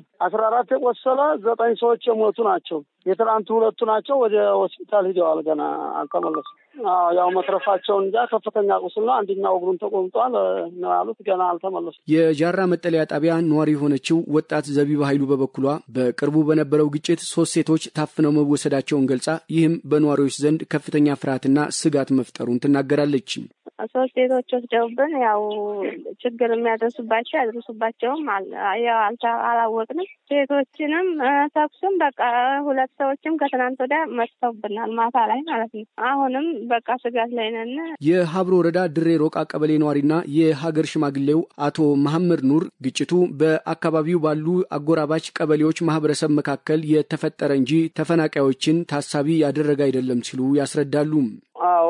14 የቆሰለ 9 ሰዎች የሞቱ ናቸው። የትናንቱ 2 ናቸው ወደ ሆስፒታል ሂደዋል፣ ገና አልተመለሱም። ያው መትረፋቸውን እንጃ። ከፍተኛ ቁስል ነው። አንደኛው እግሩን ተቆምጧል ነው ያሉት፣ ገና አልተመለሱም። የጃራ መጠለያ ጣቢያ ነዋሪ የሆነችው ወጣት ዘቢባ ኃይሉ በበኩሏ በቅርቡ በነበረው ግጭት 3 ሴቶች ታፍነው መወሰዳቸውን ገልጻ ይህም በነዋሪዎች ዘንድ ከፍተኛ ፍርሃትና ስጋት መፍጠሩን ትናገራለች። 3 ሴቶች ወስደውብን ያው ችግር የሚያደርሱባቸው ያደርሱባቸውም ያው አላወቅንም። ሴቶችንም ተኩስም በቃ 2 ሰዎችም ከትናንት ወዲያ መጥተውብናል ማታ ላይ ማለት ነው። አሁንም በቃ ስጋት ላይ ነን። የሀብሮ ወረዳ ድሬ ሮቃ ቀበሌ ነዋሪና የሀገር ሽማግሌው አቶ መሐመድ ኑር ግጭቱ በአካባቢው ባሉ አጎራባች ቀበሌዎች ማህበረሰብ መካከል የተፈጠረ እንጂ ተፈናቃዮችን ታሳቢ ያደረገ አይደለም ሲሉ ያስረዳሉ። አዎ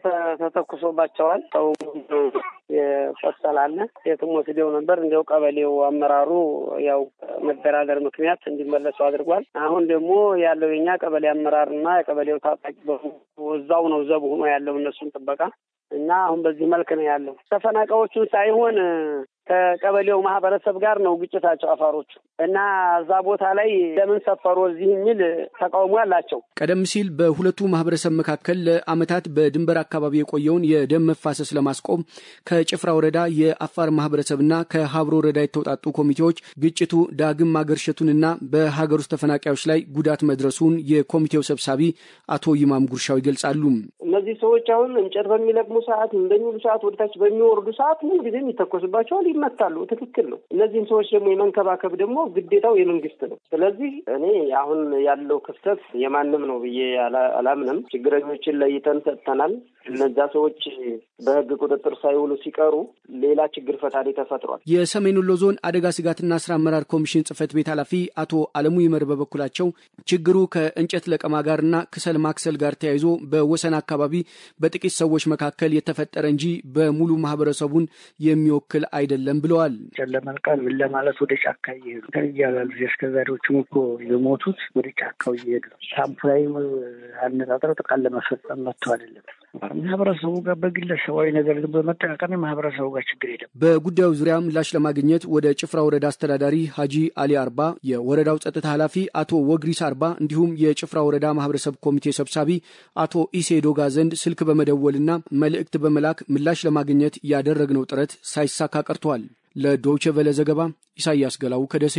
ተተኩሶባቸዋል። ሰው የቆሰላለ የትም ወስደው ነበር። እንዲያው ቀበሌው አመራሩ ያው መደራደር ምክንያት እንዲመለሱ አድርጓል። አሁን ደግሞ ያለው የኛ ቀበሌ አመራርና የቀበሌው ታጣቂ እዛው ነው ዘብ ሆኖ ያለው እነሱን ጥበቃ እና አሁን በዚህ መልክ ነው ያለው። ተፈናቃዮቹን ሳይሆን ከቀበሌው ማህበረሰብ ጋር ነው ግጭታቸው አፋሮቹ እና እዛ ቦታ ላይ ለምን ሰፈሩ እዚህ የሚል ተቃውሞ ያላቸው። ቀደም ሲል በሁለቱ ማህበረሰብ መካከል ለዓመታት በድንበር አካባቢ የቆየውን የደም መፋሰስ ለማስቆም ከጭፍራ ወረዳ የአፋር ማህበረሰብና ከሀብሮ ወረዳ የተውጣጡ ኮሚቴዎች ግጭቱ ዳግም ማገርሸቱንና በሀገር ውስጥ ተፈናቃዮች ላይ ጉዳት መድረሱን የኮሚቴው ሰብሳቢ አቶ ይማም ጉርሻው ይገልጻሉ። እነዚህ ሰዎች አሁን እንጨት በሚለቅሙ ሰዓት እንደሚሉ ሰዓት ወደታች በሚወርዱ ሰዓት ምን ጊዜ ይተኮስባቸዋል፣ ይመታሉ። ትክክል ነው። እነዚህን ሰዎች ደግሞ የመንከባከብ ደግሞ ግዴታው የመንግስት ነው። ስለዚህ እኔ አሁን ያለው ክፍተት የማንም ነው ብዬ አላምንም። ችግረኞችን ለይተን ሰጥተናል። እነዛ ሰዎች በህግ ቁጥጥር ሳይውሉ ሲቀሩ ሌላ ችግር ፈጣሪ ተፈጥሯል። የሰሜን ወሎ ዞን አደጋ ስጋትና ስራ አመራር ኮሚሽን ጽህፈት ቤት ኃላፊ አቶ አለሙ ይመር በበኩላቸው ችግሩ ከእንጨት ለቀማ ጋርና ክሰል ማክሰል ጋር ተያይዞ በወሰን አካባቢ በጥቂት ሰዎች መካከል የተፈጠረ እንጂ በሙሉ ማህበረሰቡን የሚወክል አይደለም ብለዋል። ለመልቀም ለማለት ወደ ጫካ እየሄዱ ያላሉ እስከዛሬዎቹም እኮ የሞቱት ወደ ጫካው እየሄዱ ካምፕ ላይ አነጣጥረው ጥቃት ለመፈጸም መጥተው አይደለም። ማህበረሰቡ ጋር በግለሰባዊ ነገር በመጠቃቀም ማህበረሰቡ ጋር ችግር የለም። በጉዳዩ ዙሪያ ምላሽ ለማግኘት ወደ ጭፍራ ወረዳ አስተዳዳሪ ሀጂ አሊ አርባ፣ የወረዳው ጸጥታ ኃላፊ አቶ ወግሪስ አርባ እንዲሁም የጭፍራ ወረዳ ማህበረሰብ ኮሚቴ ሰብሳቢ አቶ ኢሴ ዶጋ ዘንድ ስልክ በመደወልና መልእክት በመላክ ምላሽ ለማግኘት ያደረግነው ጥረት ሳይሳካ ቀርቷል። ለዶይቼ ቬለ ዘገባ ኢሳያስ ገላው ከደሴ።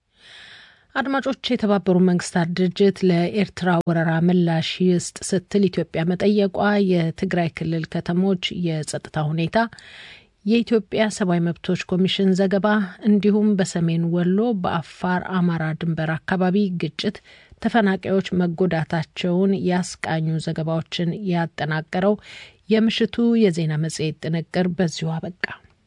አድማጮች፣ የተባበሩት መንግስታት ድርጅት ለኤርትራ ወረራ ምላሽ ይስጥ ስትል ኢትዮጵያ መጠየቋ፣ የትግራይ ክልል ከተሞች የጸጥታ ሁኔታ፣ የኢትዮጵያ ሰብአዊ መብቶች ኮሚሽን ዘገባ እንዲሁም በሰሜን ወሎ በአፋር አማራ ድንበር አካባቢ ግጭት ተፈናቃዮች መጎዳታቸውን ያስቃኙ ዘገባዎችን ያጠናቀረው የምሽቱ የዜና መጽሔት ጥንቅር በዚሁ አበቃ።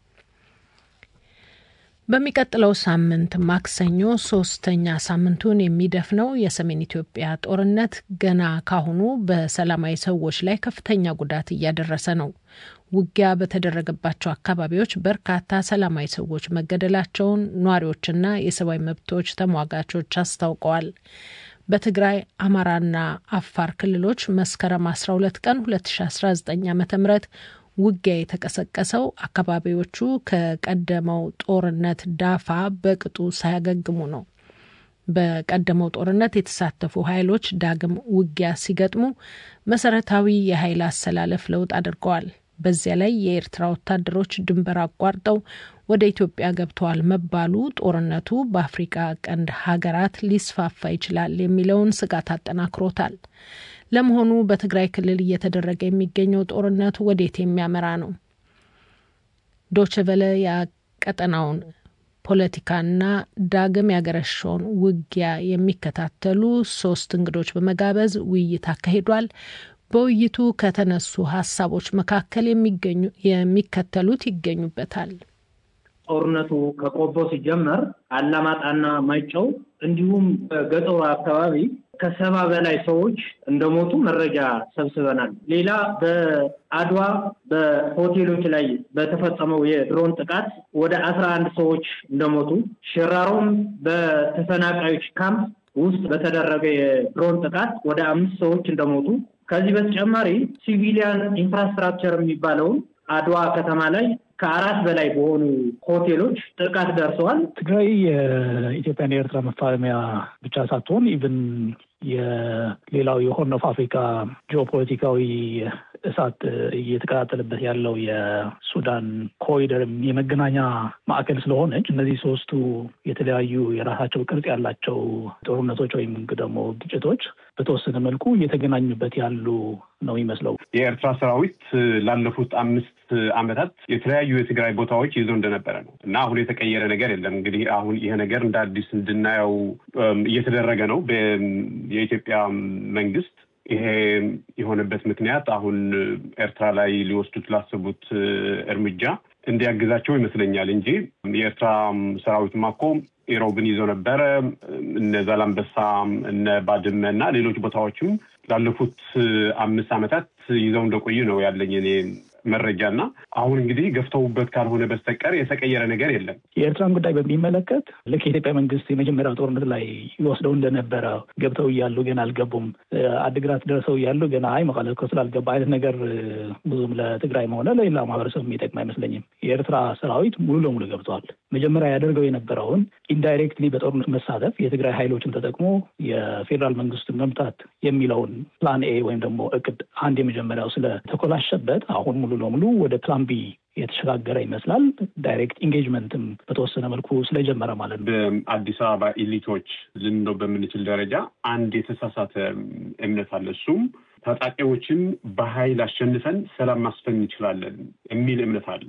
በሚቀጥለው ሳምንት ማክሰኞ 3ኛ ሳምንቱን የሚደፍነው የሰሜን ኢትዮጵያ ጦርነት ገና ካሁኑ በሰላማዊ ሰዎች ላይ ከፍተኛ ጉዳት እያደረሰ ነው። ውጊያ በተደረገባቸው አካባቢዎች በርካታ ሰላማዊ ሰዎች መገደላቸውን ነዋሪዎችና የሰብአዊ መብቶች ተሟጋቾች አስታውቀዋል። በትግራይ አማራና አፋር ክልሎች መስከረም 12 ቀን 2019 ዓ.ም ውጊያ የተቀሰቀሰው አካባቢዎቹ ከቀደመው ጦርነት ዳፋ በቅጡ ሳያገግሙ ነው። በቀደመው ጦርነት የተሳተፉ ኃይሎች ዳግም ውጊያ ሲገጥሙ መሰረታዊ የኃይል አሰላለፍ ለውጥ አድርገዋል። በዚያ ላይ የኤርትራ ወታደሮች ድንበር አቋርጠው ወደ ኢትዮጵያ ገብተዋል መባሉ ጦርነቱ በአፍሪካ ቀንድ ሀገራት ሊስፋፋ ይችላል የሚለውን ስጋት አጠናክሮታል። ለመሆኑ በትግራይ ክልል እየተደረገ የሚገኘው ጦርነት ወዴት የሚያመራ ነው? ዶቼ ቬለ የቀጠናውን ፖለቲካና ዳግም ያገረሸውን ውጊያ የሚከታተሉ 3 እንግዶች በመጋበዝ ውይይት አካሂዷል። በውይይቱ ከተነሱ ሀሳቦች መካከል የሚከተሉት ይገኙበታል። ጦርነቱ ከቆቦ ሲጀመር አላማጣና ማይጨው እንዲሁም በገጠሩ አካባቢ ከ70 በላይ ሰዎች እንደሞቱ መረጃ ሰብስበናል። ሌላ በአድዋ በሆቴሎች ላይ በተፈጸመው የድሮን ጥቃት ወደ 11 ሰዎች እንደሞቱ፣ ሽራሮም በተፈናቃዮች ካምፕ ውስጥ በተደረገ የድሮን ጥቃት ወደ 5 ሰዎች እንደሞቱ፣ ከዚህ በተጨማሪ ሲቪሊያን ኢንፍራስትራክቸር የሚባለውን አድዋ ከተማ ላይ ከ4 በላይ በሆኑ ሆቴሎች ጥቃት ደርሰዋል። ትግራይ የኢትዮጵያና የኤርትራ መፋለሚያ ብቻ ሳትሆን ኢቭን የሌላው የሆርን ኦፍ አፍሪካ ጂኦፖለቲካዊ እሳት እየተቀጣጠለበት ያለው የሱዳን ኮሪደር የመገናኛ ማዕከል ስለሆነች እነዚህ 3ቱ የተለያዩ የራሳቸው ቅርጽ ያላቸው ጦርነቶች ወይም ደግሞ ግጭቶች በተወሰነ መልኩ እየተገናኙበት ያሉ ነው ይመስለው። የኤርትራ ሰራዊት ላለፉት 5 ዓመታት የተለያዩ የትግራይ ቦታዎች ይዞ እንደነበረ ነው እና አሁን የተቀየረ ነገር የለም። እንግዲህ አሁን ይሄ ነገር እንደ አዲስ እንድናየው እየተደረገ ነው የኢትዮጵያ መንግስት። ይሄ የሆነበት ምክንያት አሁን ኤርትራ ላይ ሊወስዱት ላሰቡት እርምጃ እንዲያግዛቸው ይመስለኛል እንጂ የኤርትራ ሰራዊት ማኮ ኢሮብን ይዞ ነበረ። እነ ዛላምበሳ፣ እነ ባድመ እና ሌሎች ቦታዎችም ላለፉት 5 ዓመታት ይዘው እንደቆዩ ነው ያለኝ እኔ መረጃና አሁን እንግዲህ ገፍተውበት ካልሆነ በስተቀር የተቀየረ ነገር የለም። የኤርትራን ጉዳይ በሚመለከት ልክ የኢትዮጵያ መንግስት የመጀመሪያው ጦርነት ላይ ይወስደው እንደነበረ ገብተው እያሉ ገና አልገቡም፣ አድግራት ደርሰው እያሉ ገና መቀለ እኮ ስላልገባ አይነት ነገር ብዙም ለትግራይ ሆነ ለሌላ ማህበረሰብ የሚጠቅም አይመስለኝም። የኤርትራ ሰራዊት ሙሉ ለሙሉ ገብተዋል። መጀመሪያ ያደርገው የነበረውን ኢንዳይሬክትሊ በጦርነት መሳተፍ የትግራይ ኃይሎችን ተጠቅሞ የፌዴራል መንግስቱን መምታት የሚለውን ፕላን ኤ ወይም ደግሞ እቅድ አንድ የመጀመሪያው ስለተኮላሸበት አሁን ሙሉ ለሙሉ ወደ ፕላን ቢ የተሸጋገረ ይመስላል። ዳይሬክት ኢንጌጅመንትም በተወሰነ መልኩ ስለጀመረ ማለት ነው። በአዲስ አበባ ኤሊቶች ልንለው በምንችል ደረጃ አንድ የተሳሳተ እምነት አለ። እሱም ታጣቂዎችን በኃይል አሸንፈን ሰላም ማስፈን እንችላለን የሚል እምነት አለ።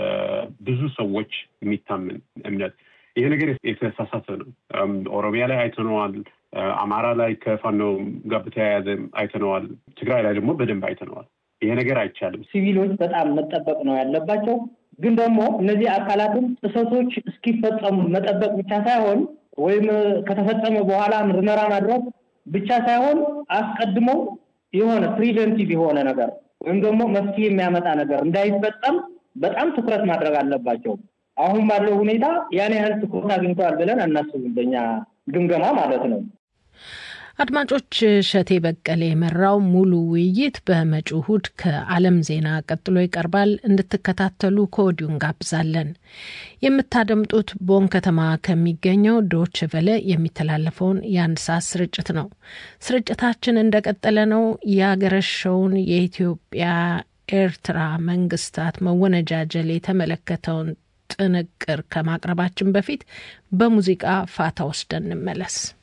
በብዙ ሰዎች የሚታመን እምነት። ይሄ ነገር የተሳሳተ ነው። ኦሮሚያ ላይ አይተነዋል። አማራ ላይ ከፋኖ ጋር በተያያዘ አይተነዋል። ትግራይ ላይ ደግሞ በደንብ አይተነዋል። ይሄ ነገር አይቻልም። ሲቪሎች በጣም መጠበቅ ነው ያለባቸው። ግን ደግሞ እነዚህ አካላትን ጥሰቶች እስኪፈጸሙ መጠበቅ ብቻ ሳይሆን ወይም ከተፈጸመ በኋላ ምርመራ ማድረግ ብቻ ሳይሆን አስቀድሞ የሆነ ፕሪቨንቲቭ የሆነ ነገር ወይም ደግሞ መፍትሄ የሚያመጣ ነገር እንዳይፈጸም በጣም ትኩረት ማድረግ አለባቸው። አሁን ባለው ሁኔታ ያን ያህል ትኩረት አግኝተዋል ብለን አናስብም፣ በእኛ ግምገማ ማለት ነው። አድማጮች፣ እሸቴ በቀለ የመራው ሙሉ ውይይት በመጪው እሁድ ከዓለም ዜና ቀጥሎ ይቀርባል። እንድትከታተሉ ከወዲሁ እንጋብዛለን። የምታደምጡት ቦን ከተማ ከሚገኘው ዶቼ ቬለ የሚተላለፈውን የ1 ሰዓት ስርጭት ነው። ስርጭታችን እንደቀጠለ ነው። ያገረሸውን የኢትዮጵያ ኤርትራ መንግስታት መወነጃጀል የተመለከተውን ጥንቅር ከማቅረባችን በፊት በሙዚቃ ፋታ ወስደን እንመለስ።